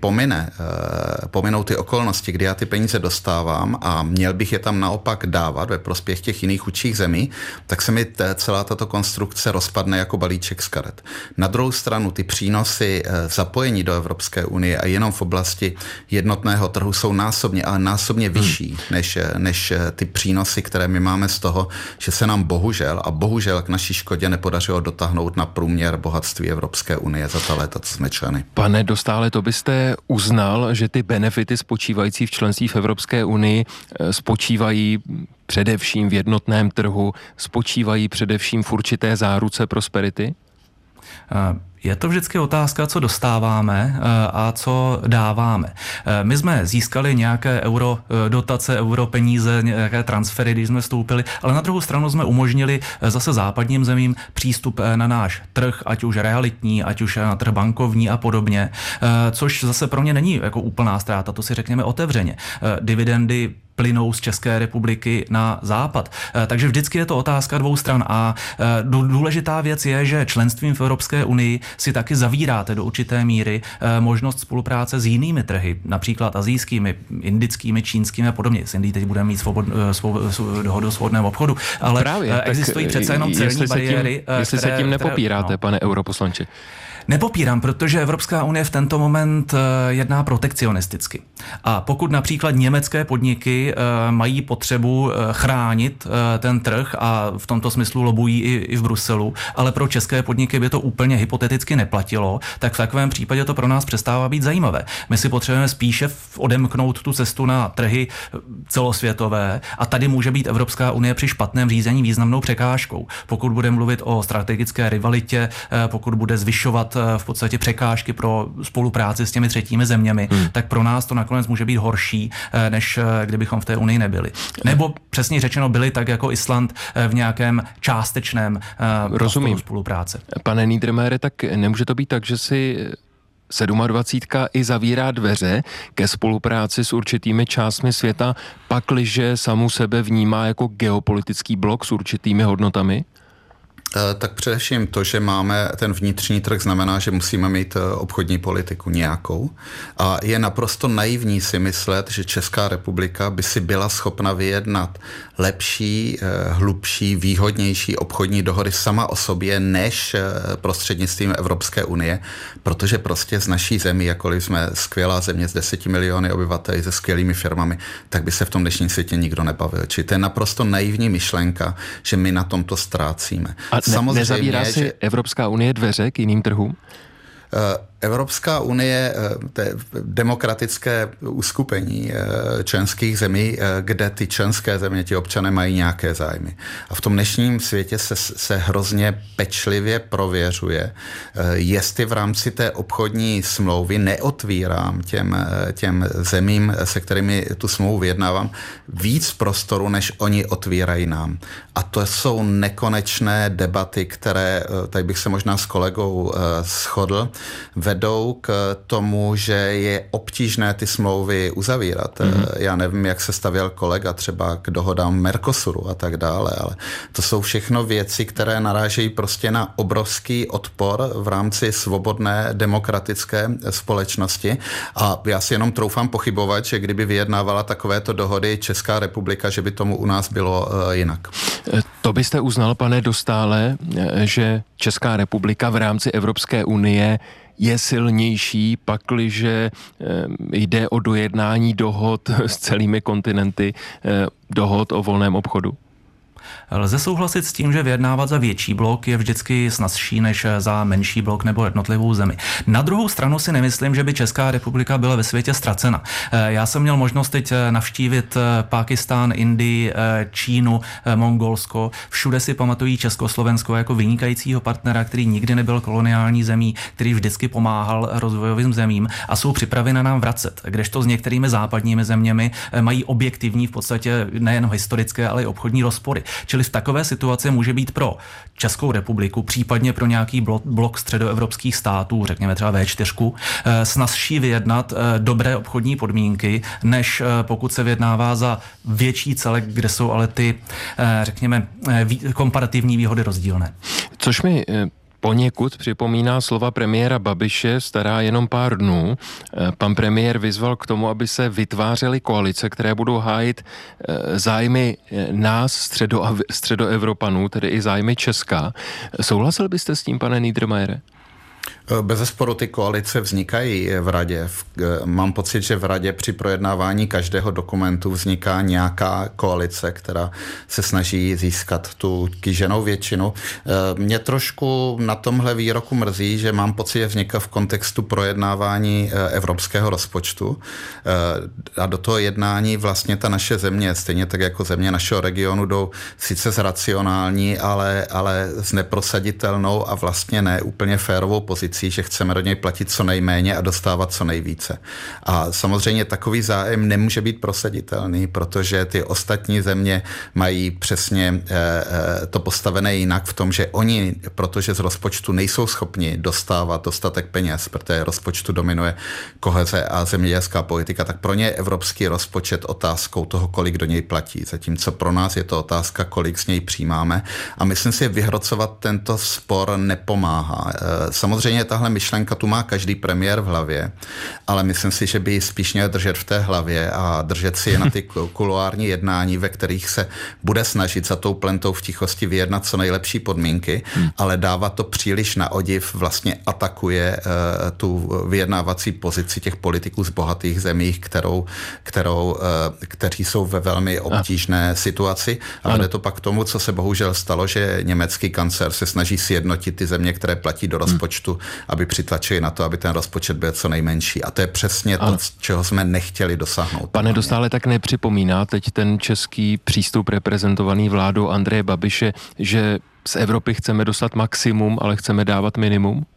pominou ty okolnosti, kdy já ty peníze dostávám a měl bych je tam naopak dávat ve prospěch těch jiných chudších zemí, tak se mi celá tato konstrukce rozpadne jako balíček z karet. Na druhou stranu ty přínosy zapojení do Evropské unie a jenom v oblasti jednotného trhu jsou násobně vyšší než ty přínosy, které my máme z toho, že se nám bohužel k naší škodě nepodařilo dotáhnout na průměr bohatství Evropské unie za ta léta, co jsme členy. Pane Dostále, to byste uznal, že ty benefity spočívající v členství v Evropské unii spočívají především v jednotném trhu, spočívají především v určité záruce prosperity? Je to vždycky otázka, co dostáváme a co dáváme. My jsme získali nějaké eurodotace, europeníze, nějaké transfery, když jsme vstoupili, ale na druhou stranu jsme umožnili zase západním zemím přístup na náš trh, ať už realitní, ať už na trh bankovní a podobně, což zase pro ně není jako úplná ztráta, to si řekněme otevřeně. Dividendy plynou z České republiky na západ. Takže vždycky je to otázka dvou stran a důležitá věc je, že členstvím v Evropské unii si taky zavíráte do určité míry možnost spolupráce s jinými trhy, například asijskými, indickými, čínskými a podobně. S Indií teď budeme mít dohodu o svobodném obchodu, ale právě, existují přece jenom celní bariéry. Jestli se tím nepopíráte, pane europoslanče. Nepopírám, protože Evropská unie v tento moment jedná protekcionisticky. A pokud například německé podniky mají potřebu chránit ten trh a v tomto smyslu lobují i v Bruselu, ale pro české podniky by to úplně hypoteticky neplatilo, tak v takovém případě to pro nás přestává být zajímavé. My si potřebujeme spíše odemknout tu cestu na trhy celosvětové a tady může být Evropská unie při špatném řízení významnou překážkou. Pokud bude mluvit o strategické rivalitě, pokud bude zvyšovat v podstatě překážky pro spolupráci s těmi třetími zeměmi, tak pro nás to nakonec může být horší, než kdybychom v té unii nebyli. Nebo přesně řečeno byli tak jako Island v nějakém částečném prostoru spolupráce. Pane Niedermayere, tak nemůže to být tak, že si 27 i zavírá dveře ke spolupráci s určitými částmi světa, pakliže samu sebe vnímá jako geopolitický blok s určitými hodnotami? Tak především to, že máme ten vnitřní trh, znamená, že musíme mít obchodní politiku nějakou. A je naprosto naivní si myslet, že Česká republika by si byla schopna vyjednat lepší, hlubší, výhodnější obchodní dohody sama o sobě, než prostřednictvím Evropské unie, protože prostě z naší zemi, jakkoliv jsme skvělá země s 10 miliony obyvatel se skvělými firmami, tak by se v tom dnešním světě nikdo nebavil. Čili to je naprosto naivní myšlenka, že my na tomto ztrácíme. A nezavírá si Evropská unie dveře k jiným trhům? Evropská unie, to je demokratické uskupení členských zemí, kde ty členské země, ti občané mají nějaké zájmy. A v tom dnešním světě se hrozně pečlivě prověřuje, jestli v rámci té obchodní smlouvy neotvírám těm zemím, se kterými tu smlouvu vyjednávám, víc prostoru, než oni otvírají nám. A to jsou nekonečné debaty, které, tady bych se možná s kolegou shodl, vedou k tomu, že je obtížné ty smlouvy uzavírat. Já nevím, jak se stavěl kolega třeba k dohodám Mercosuru a tak dále, ale to jsou všechno věci, které narážejí prostě na obrovský odpor v rámci svobodné demokratické společnosti a já si jenom troufám pochybovat, že kdyby vyjednávala takovéto dohody Česká republika, že by tomu u nás bylo jinak. To byste uznal, pane Dostále, že Česká republika v rámci Evropské unie je silnější, pakliže jde o dojednání dohod s celými kontinenty, dohod o volném obchodu? Lze souhlasit s tím, že vyjednávat za větší blok je vždycky snazší než za menší blok nebo jednotlivou zemi. Na druhou stranu si nemyslím, že by Česká republika byla ve světě ztracena. Já jsem měl možnost teď navštívit Pákistán, Indii, Čínu, Mongolsko. Všude si pamatují Československo jako vynikajícího partnera, který nikdy nebyl koloniální zemí, který vždycky pomáhal rozvojovým zemím a jsou připraveni nám vracet. Kdežto s některými západními zeměmi mají objektivní v podstatě nejen historické, ale i obchodní rozpory. Čili v takové situaci může být pro Českou republiku, případně pro nějaký blok středoevropských států, řekněme třeba V4, snazší vyjednat dobré obchodní podmínky, než pokud se vyjednává za větší celek, kde jsou ale ty, řekněme, komparativní výhody rozdílné. Což mi poněkud připomíná slova premiéra Babiše stará jenom pár dnů. Pan premiér vyzval k tomu, aby se vytvářely koalice, které budou hájit zájmy nás, středoevropanů, tedy i zájmy Česka. Souhlasil byste s tím, pane Niedermayere? Bezesporu ty koalice vznikají v radě. Mám pocit, že v radě při projednávání každého dokumentu vzniká nějaká koalice, která se snaží získat tu kýženou většinu. Mě trošku na tomhle výroku mrzí, že mám pocit, že vzniká v kontextu projednávání evropského rozpočtu a do toho jednání vlastně ta naše země, stejně tak jako země našeho regionu, jdou sice s racionální, ale s neprosaditelnou a vlastně ne úplně férovou pozicí, že chceme do něj platit co nejméně a dostávat co nejvíce. A samozřejmě takový zájem nemůže být prosaditelný, protože ty ostatní země mají přesně to postavené jinak v tom, že oni, protože z rozpočtu nejsou schopni dostávat dostatek peněz, protože rozpočtu dominuje koheze a zemědělská politika, tak pro ně je evropský rozpočet otázkou toho, kolik do něj platí. Zatímco pro nás je to otázka, kolik z něj přijímáme. A myslím si, že vyhrocovat tento spor nepomáhá. Samozřejmě samozřejmě tahle myšlenka tu má každý premiér v hlavě, ale myslím si, že by ji spíš měl držet v té hlavě a držet si je na ty kuloární jednání, ve kterých se bude snažit za tou plentou v tichosti vyjednat co nejlepší podmínky, ale dávat to příliš na odiv vlastně atakuje tu vyjednávací pozici těch politiků z bohatých zemí, kteří jsou ve velmi obtížné situaci. A vede to pak k tomu, co se bohužel stalo, že německý kancléř se snaží sjednotit ty země, které platí do rozpočtu, aby přitlačili na to, aby ten rozpočet byl co nejmenší. A to je přesně to, čeho jsme nechtěli dosáhnout. Pane Dostále, tak nepřipomíná teď ten český přístup reprezentovaný vládou Andreje Babiše, že z Evropy chceme dostat maximum, ale chceme dávat minimum?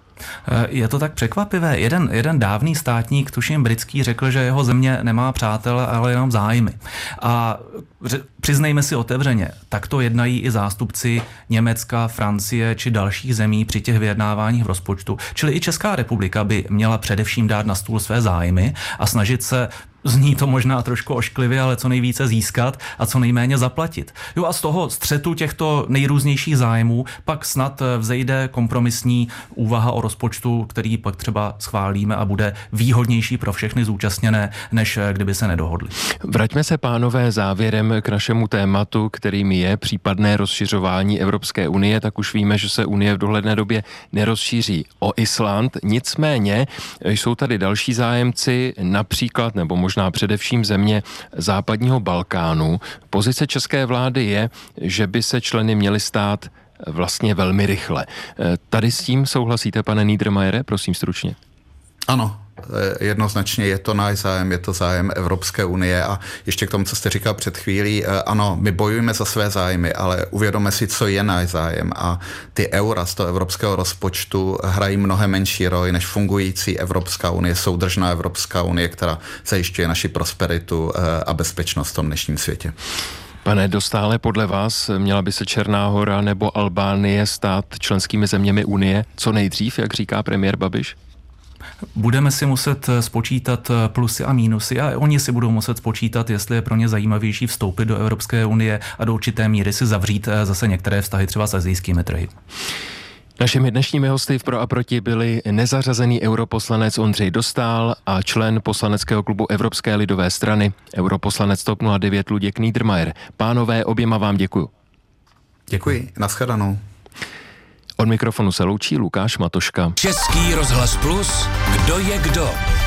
Je to tak překvapivé. Jeden dávný státník, tuším britský, řekl, že jeho země nemá přátele, ale jenom zájmy. A přiznejme si otevřeně, tak to jednají i zástupci Německa, Francie či dalších zemí při těch vyjednáváních v rozpočtu. Čili i Česká republika by měla především dát na stůl své zájmy a snažit se, zní to možná trošku ošklivě, ale co nejvíce získat a co nejméně zaplatit. Jo, a z toho střetu těchto nejrůznějších zájmů pak snad vzejde kompromisní úvaha o rozpočtu, který pak třeba schválíme a bude výhodnější pro všechny zúčastněné, než kdyby se nedohodli. Vraťme se, pánové, závěrem k našemu tématu, kterým je případné rozšiřování Evropské unie. Tak už víme, že se unie v dohledné době nerozšíří o Island. Nicméně jsou tady další zájemci, například nebo možná především země západního Balkánu. Pozice české vlády je, že by se členy měly stát vlastně velmi rychle. Tady s tím souhlasíte, pane Niedermayere? Prosím stručně. Ano. Jednoznačně je to náš zájem, je to zájem Evropské unie a ještě k tomu, co jste říkal před chvílí, ano, my bojujeme za své zájmy, ale uvědomme si, co je náš zájem a ty eura z toho evropského rozpočtu hrají mnohem menší roli než fungující Evropská unie, soudržná Evropská unie, která zajišťuje naši prosperitu a bezpečnost v tom dnešním světě. Pane Dostále, podle vás měla by se Černá Hora nebo Albánie stát členskými zeměmi unie co nejdřív, jak říká premiér Babiš? Budeme si muset spočítat plusy a mínusy a oni si budou muset spočítat, jestli je pro ně zajímavější vstoupit do Evropské unie a do určité míry si zavřít zase některé vztahy třeba s asijskými trhy. Našimi dnešními hosty v Pro a proti byli nezařazený europoslanec Ondřej Dostál a člen poslaneckého klubu Evropské lidové strany, europoslanec TOP 09 Luděk Niedermayer. Pánové, oběma vám děkuju. Děkuji, nashledanou. Od mikrofonu se loučí Lukáš Matoška. Český rozhlas Plus, kdo je kdo?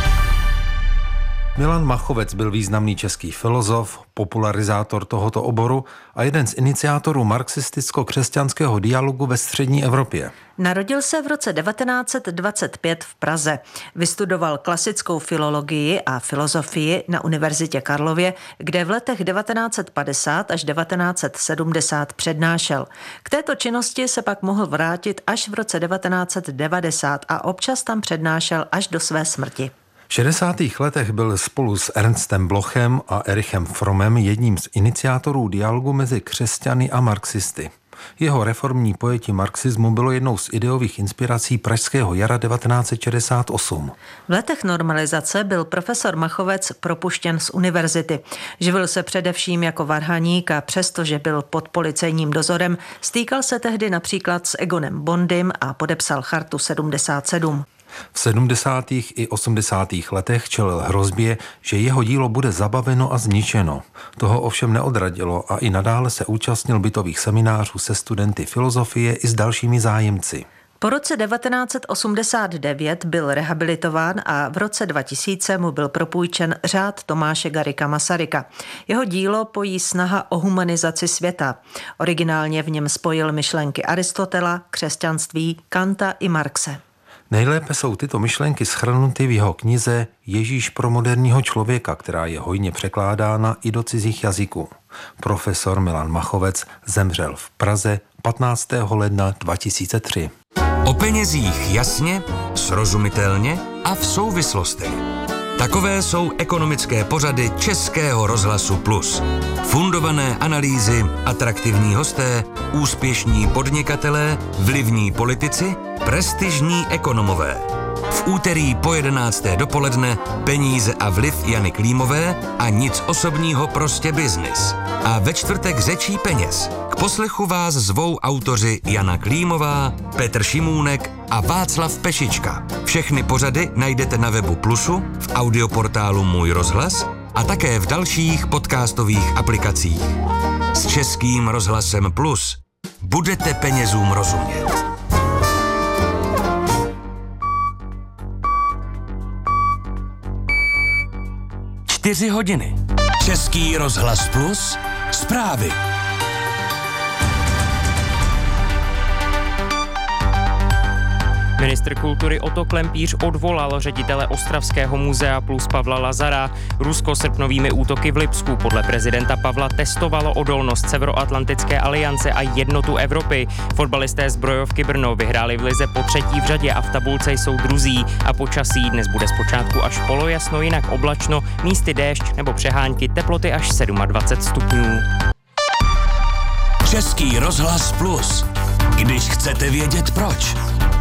Milan Machovec byl významný český filozof, popularizátor tohoto oboru a jeden z iniciátorů marxisticko-křesťanského dialogu ve střední Evropě. Narodil se v roce 1925 v Praze. Vystudoval klasickou filologii a filozofii na Univerzitě Karlově, kde v letech 1950 až 1970 přednášel. K této činnosti se pak mohl vrátit až v roce 1990 a občas tam přednášel až do své smrti. V 60. letech byl spolu s Ernstem Blochem a Erichem Frommem jedním z iniciátorů dialogu mezi křesťany a marxisty. Jeho reformní pojetí marxismu bylo jednou z ideových inspirací pražského jara 1968. V letech normalizace byl profesor Machovec propuštěn z univerzity. Živil se především jako varhaník a přestože byl pod policejním dozorem, stýkal se tehdy například s Egonem Bondym a podepsal Chartu 77. V 70. i 80. letech čelil hrozbě, že jeho dílo bude zabaveno a zničeno. Toho ovšem neodradilo a i nadále se účastnil bytových seminářů se studenty filozofie i s dalšími zájemci. Po roce 1989 byl rehabilitován a v roce 2000 mu byl propůjčen řád Tomáše Garrigua Masaryka. Jeho dílo pojí snaha o humanizaci světa. Originálně v něm spojil myšlenky Aristotela, křesťanství, Kanta i Marxe. Nejlépe jsou tyto myšlenky shrnuty v jeho knize Ježíš pro moderního člověka, která je hojně překládána i do cizích jazyků. Profesor Milan Machovec zemřel v Praze 15. ledna 2003. O penězích jasně, srozumitelně a v souvislostech. Takové jsou ekonomické pořady Českého rozhlasu Plus. Fundované analýzy, atraktivní hosté, úspěšní podnikatelé, vlivní politici, prestižní ekonomové. V úterý po 11. dopoledne Peníze a vliv Jany Klímové a nic osobního, prostě biznis. A ve čtvrtek Řečí peněz. K poslechu vás zvou autoři Jana Klímová, Petr Šimůnek a Václav Pešička. Všechny pořady najdete na webu Plusu, v audioportálu Můj rozhlas a také v dalších podcastových aplikacích. S Českým rozhlasem Plus budete penězům rozumět. 4 hodiny. Český rozhlas Plus. Zprávy. Ministr kultury Otto Klempíř odvolal ředitele Ostravského muzea Plus Pavla Lazara. Rusko srpnovými útoky v Lipsku podle prezidenta Pavla testovalo odolnost Severoatlantické aliance a jednotu Evropy. Fotbalisté Zbrojovky Brno vyhráli v lize po 3. v řadě a v tabulce jsou druzí. A počasí dnes bude zpočátku až polojasno, jinak oblačno, místy déšť nebo přehánky, teploty až 27 stupňů. Český rozhlas Plus. Když chcete vědět proč.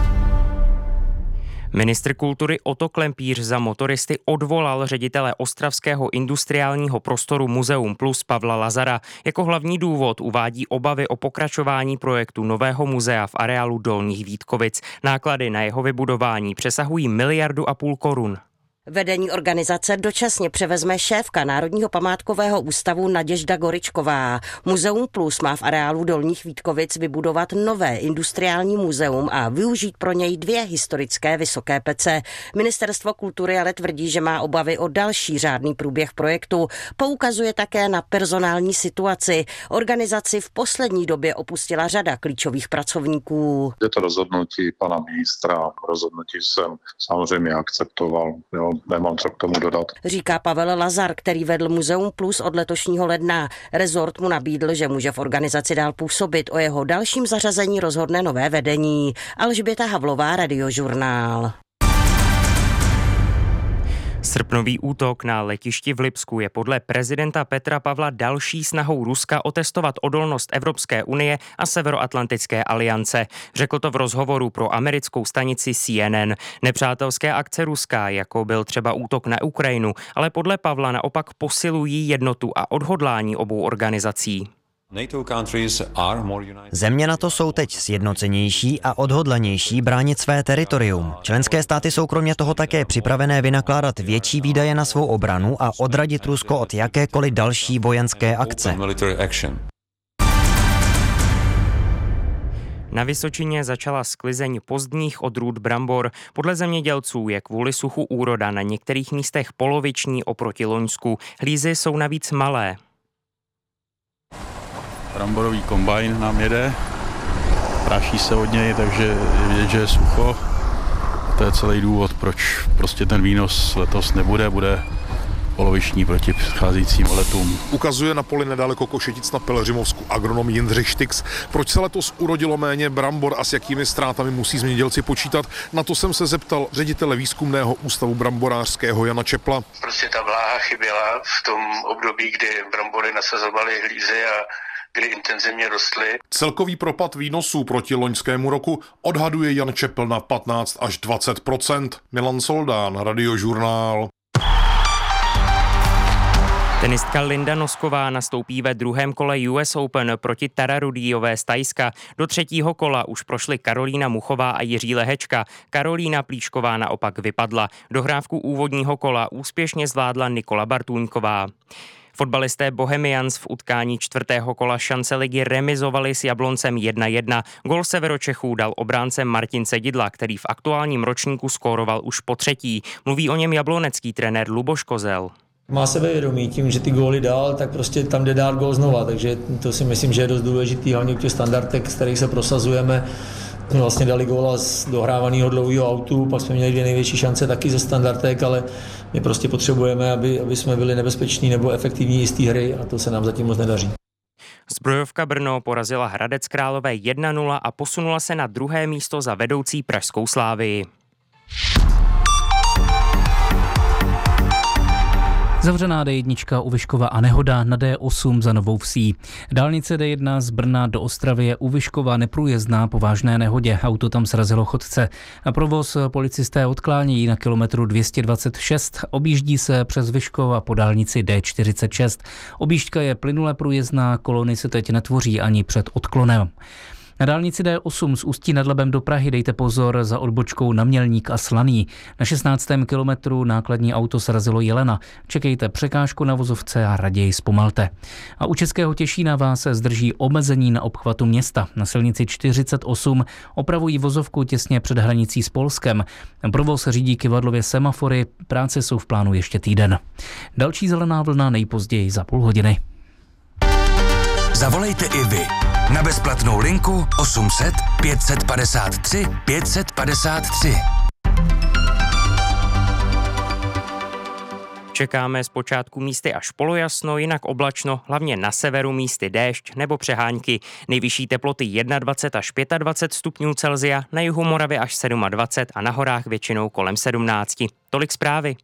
Ministr kultury Otto Klempíř za motoristy odvolal ředitele Ostravského industriálního prostoru Muzeum Plus Pavla Lazara. Jako hlavní důvod uvádí obavy o pokračování projektu nového muzea v areálu Dolních Vítkovic. Náklady na jeho vybudování přesahují 1,5 miliardy korun. Vedení organizace dočasně převezme šéfka Národního památkového ústavu Naděžda Goričková. Muzeum Plus má v areálu Dolních Vítkovic vybudovat nové industriální muzeum a využít pro něj 2 historické vysoké pece. Ministerstvo kultury ale tvrdí, že má obavy o další řádný průběh projektu. Poukazuje také na personální situaci. Organizaci v poslední době opustila řada klíčových pracovníků. Je to rozhodnutí pana ministra, rozhodnutí jsem samozřejmě akceptoval. Nemám co k tomu dodat. Říká Pavel Lazar, který vedl Muzeum Plus od letošního ledna. Rezort mu nabídl, že může v organizaci dál působit. O jeho dalším zařazení rozhodne nové vedení. Alžběta Havlová, Radiožurnál. Srpnový útok na letišti v Lipsku je podle prezidenta Petra Pavla další snahou Ruska otestovat odolnost Evropské unie a Severoatlantické aliance. Řekl to v rozhovoru pro americkou stanici CNN. Nepřátelské akce Ruska, jako byl třeba útok na Ukrajinu, ale podle Pavla naopak posilují jednotu a odhodlání obou organizací. Země NATO jsou teď sjednocenější a odhodlanější bránit své teritorium. Členské státy jsou kromě toho také připravené vynakládat větší výdaje na svou obranu a odradit Rusko od jakékoliv další vojenské akce. Na Vysočině začala sklizeň pozdních odrůd brambor. Podle zemědělců je kvůli suchu úroda na některých místech poloviční oproti loňsku. Hlízy jsou navíc malé. Bramborový kombajn nám jede, práší se od něj, takže je vidět, že je sucho. To je celý důvod, proč prostě ten výnos letos bude poloviční proti předcházejícím letům. Ukazuje na poli nedaleko Košetic na Pelhřimovsku agronom Jindřich Štix. Proč se letos urodilo méně brambor a s jakými ztrátami musí zemědělci počítat? Na to jsem se zeptal ředitele výzkumného ústavu bramborářského Jana Čepla. Prostě ta vláha chyběla v tom období, kdy brambory nasazovaly hlízy a kdy intenzivně rostly. Celkový propad výnosů proti loňskému roku odhaduje Jan Čepl na 15 až 20%. Milan Soldán, Radiožurnál. Tenistka Linda Nosková nastoupí ve druhém kole US Open proti Tara Rudiové z Thajska. Do 3. kola už prošly Karolína Muchová a Jiří Lehečka. Karolína Plíšková naopak vypadla. Dohrávku úvodního kola úspěšně zvládla Nikola Bartůňková. Fotbalisté Bohemians v utkání 4. kola šance ligy remizovali s Jabloncem 1-1. Gol Severočechů dal obránce Martin Cedidla, který v aktuálním ročníku skóroval už po 3. Mluví o něm jablonecký trenér Luboš Kozel. Má sebevědomí tím, že ty góly dal, tak prostě tam jde dát gól znova, takže to si myslím, že je dost důležitý, hlavně u těch standardek, z kterých se prosazujeme. Jsme vlastně dali góla z dohrávaného dlouhého autu, pak jsme měli 2 největší šance taky ze standardek, ale my prostě potřebujeme, aby jsme byli nebezpeční nebo efektivní z té hry a to se nám zatím moc nedaří. Zbrojovka Brno porazila Hradec Králové 1-0 a posunula se na 2. místo za vedoucí pražskou Slávii. Zavřená D1 u Vyškova a nehoda na D8 za Novou Vsí. Dálnice D1 z Brna do Ostravy je u Vyškova neprůjezdná po vážné nehodě. Auto tam srazilo chodce. Na provoz policisté odklánějí na kilometru 226. Objíždí se přes Vyškov a po dálnici D46. Objížďka je plynule průjezdná, kolony se teď netvoří ani před odklonem. Na dálnici D8 z Ústí nad Labem do Prahy dejte pozor za odbočkou na Mělník a Slaný. Na 16. kilometru nákladní auto srazilo jelena. Čekejte překážku na vozovce a raději zpomalte. A u Českého Těšína vás zdrží omezení na obchvatu města. Na silnici 48 opravují vozovku těsně před hranicí s Polskem. Provoz řídí kyvadlově semafory, práce jsou v plánu ještě týden. Další zelená vlna nejpozději za půl hodiny. Zavolejte i vy na bezplatnou linku 800 553 553. Čekáme zpočátku místy až polojasno, jinak oblačno, hlavně na severu místy déšť nebo přehánky. Nejvyšší teploty 21 až 25 stupňů Celsia, na jihu Moravy až 27 a na horách většinou kolem 17. Tolik zprávy.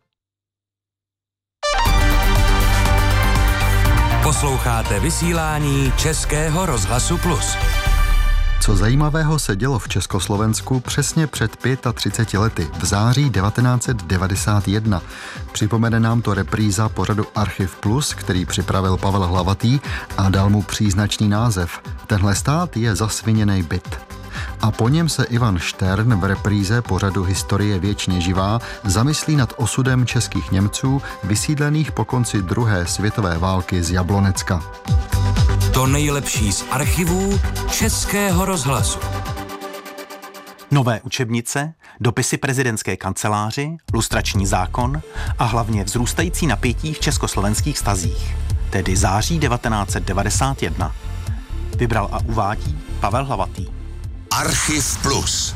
Posloucháte vysílání Českého rozhlasu Plus. Co zajímavého se dělo v Československu přesně před 35 lety, v září 1991. Připomene nám to repríza pořadu Archiv Plus, který připravil Pavel Hlavatý a dal mu příznačný název. Tenhle stát je zasviněnej byt. A po něm se Ivan Štern v repríze pořadu Historie věčně živá zamyslí nad osudem českých Němců vysídlených po konci druhé světové války z Jablonecka. To nejlepší z archivů Českého rozhlasu. Nové učebnice, dopisy prezidentské kanceláři, lustrační zákon a hlavně vzrůstající napětí v československých vztazích, tedy září 1991. Vybral a uvádí Pavel Hlavatý. Archiv Plus.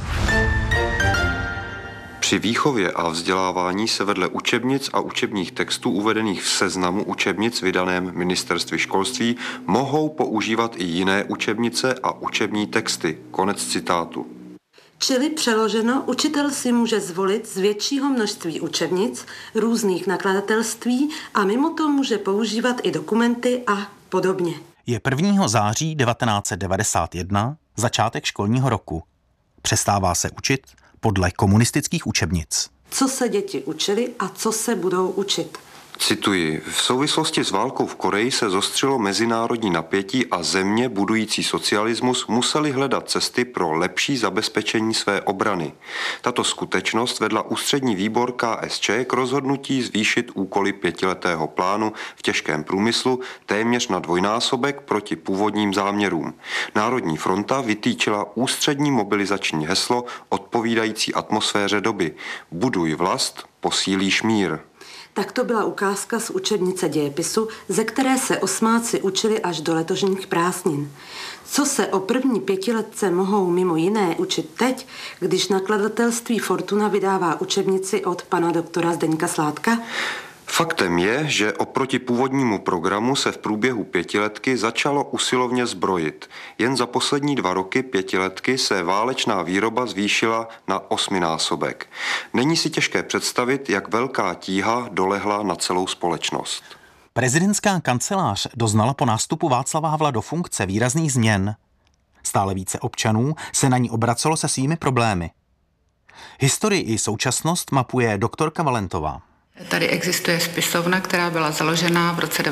Při výchově a vzdělávání se vedle učebnic a učebních textů uvedených v seznamu učebnic vydaném Ministerství školství mohou používat i jiné učebnice a učební texty. Konec citátu. Čili přeloženo, učitel si může zvolit z většího množství učebnic, různých nakladatelství a mimo to může používat i dokumenty a podobně. Je 1. září 1991, začátek školního roku. Přestává se učit podle komunistických učebnic. Co se děti učili a co se budou učit? Cituji, v souvislosti s válkou v Koreji se zostřilo mezinárodní napětí a země budující socialismus museli hledat cesty pro lepší zabezpečení své obrany. Tato skutečnost vedla ústřední výbor KSČ k rozhodnutí zvýšit úkoly 5letého plánu v těžkém průmyslu téměř na dvojnásobek proti původním záměrům. Národní fronta vytýčila ústřední mobilizační heslo odpovídající atmosféře doby. Buduj vlast, posílíš mír. Tak to byla ukázka z učebnice dějepisu, ze které se osmáci učili až do letošních prázdnin. Co se o první pětiletce mohou mimo jiné učit teď, když nakladatelství Fortuna vydává učebnici od pana doktora Zdeňka Sládka? Faktem je, že oproti původnímu programu se v průběhu pětiletky začalo usilovně zbrojit. Jen za poslední 2 roky pětiletky se válečná výroba zvýšila na 8násobek. Není si těžké představit, jak velká tíha dolehla na celou společnost. Prezidentská kancelář doznala po nástupu Václava Havla do funkce výrazných změn. Stále více občanů se na ní obracelo se svými problémy. Historii i současnost mapuje doktorka Valentová. Tady existuje spisovna, která byla založena v roce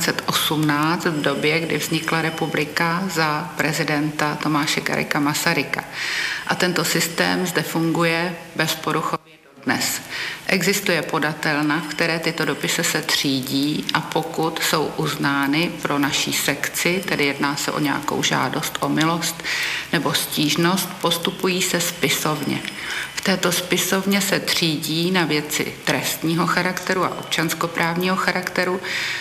1918 v době, kdy vznikla republika za prezidenta Tomáše Garrigua Masaryka. A tento systém zde funguje bezporuchově dodnes. Existuje podatelna, v které tyto dopisy se třídí a pokud jsou uznány pro naší sekci, tedy jedná se o nějakou žádost o milost nebo stížnost, postupují se spisovně. V této spisovně se třídí na věci trestního charakteru a občanskoprávního charakteru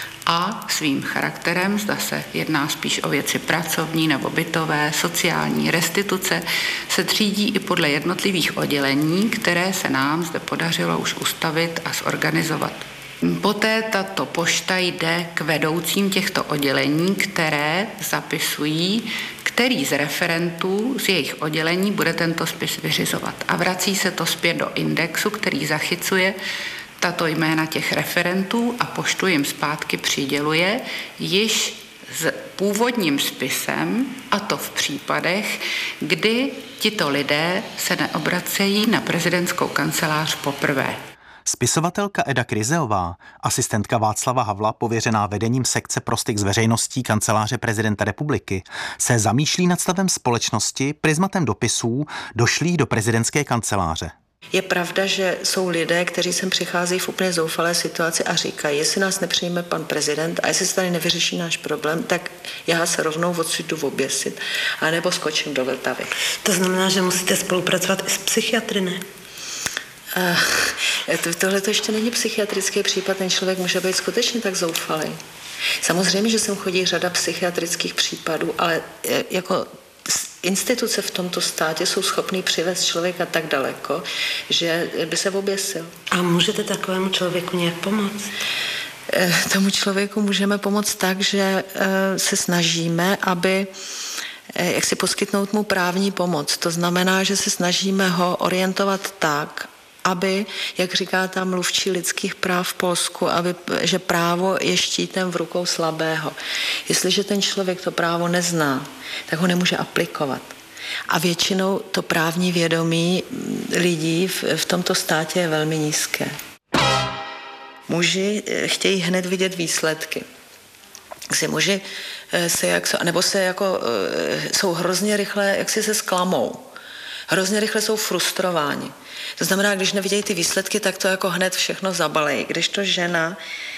a svým charakterem, zda se jedná spíš o věci pracovní nebo bytové, sociální, restituce, se třídí i podle jednotlivých oddělení, které se nám zde podařilo už ustavit a zorganizovat. Poté tato pošta jde k vedoucím těchto oddělení, které zapisují, který z referentů z jejich oddělení bude tento spis vyřizovat. A vrací se to zpět do indexu, který zachycuje tato jména těch referentů a poštu jim zpátky přiděluje již s původním spisem, a to v případech, kdy tito lidé se neobracejí na prezidentskou kancelář poprvé. Spisovatelka Eda Kryzeová, asistentka Václava Havla, pověřená vedením sekce pro styk s veřejností Kanceláře prezidenta republiky, se zamýšlí nad stavem společnosti prizmatem dopisů došlých do prezidentské kanceláře. Je pravda, že jsou lidé, kteří sem přicházejí v úplně zoufalé situaci a říkají, jestli nás nepřijme pan prezident a jestli se tady nevyřeší náš problém, tak já se rovnou odsud jdu oběsit, anebo skočím do Vltavy. To znamená, že musíte spolupracovat i s psychiatry, ne? Tohle to ještě není psychiatrický případ, ten člověk může být skutečně tak zoufalý. Samozřejmě, že sem chodí řada psychiatrických případů, ale jako instituce v tomto státě jsou schopný přivést člověka tak daleko, že by se oběsil. A můžete takovému člověku nějak pomoct? Tomu člověku můžeme pomoct tak, že se snažíme, aby jak si poskytnout mu právní pomoc. To znamená, že se snažíme ho orientovat tak, aby, jak říká ta mluvčí lidských práv v Polsku, že právo je štítem v rukou slabého. Jestliže ten člověk to právo nezná, tak ho nemůže aplikovat. A většinou to právní vědomí lidí v tomto státě je velmi nízké. Muži chtějí hned vidět výsledky. Muži jsou hrozně rychle, jak si se zklamou. Hrozně rychle jsou frustrováni. To znamená, když nevidějí ty výsledky, tak to jako hned všechno zabalejí. Kdežto žena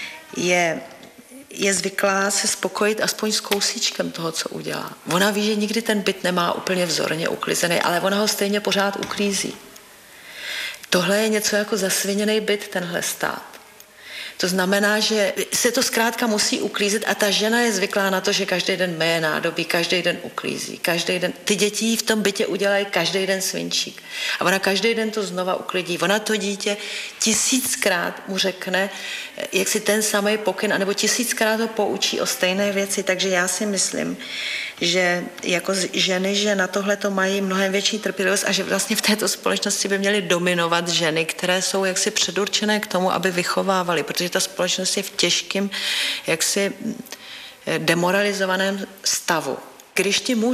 je zvyklá se spokojit aspoň s kousíčkem toho, co udělá. Ona ví, že nikdy ten byt nemá úplně vzorně uklizený, ale ona ho stejně pořád uklízí. Tohle je něco jako zasviněný byt, tenhle stát. To znamená, že se to zkrátka musí uklízet a ta žena je zvyklá na to, že každý den meje nádobí, každý den uklízí, každý den. Ty děti v tom bytě udělají každý den svinčík. A ona každý den to znova uklidí. Ona to dítě 1000krát mu řekne, jak si ten samý pokyn, anebo 1000krát ho poučí o stejné věci. Takže já si myslím, že jako ženy, že na tohle to mají mnohem větší trpělivost a že vlastně v této společnosti by měly dominovat ženy, které jsou jaksi předurčené k tomu, aby vychovávaly, protože ta společnost je v těžkém, jaksi demoralizovaném stavu. Když ti muž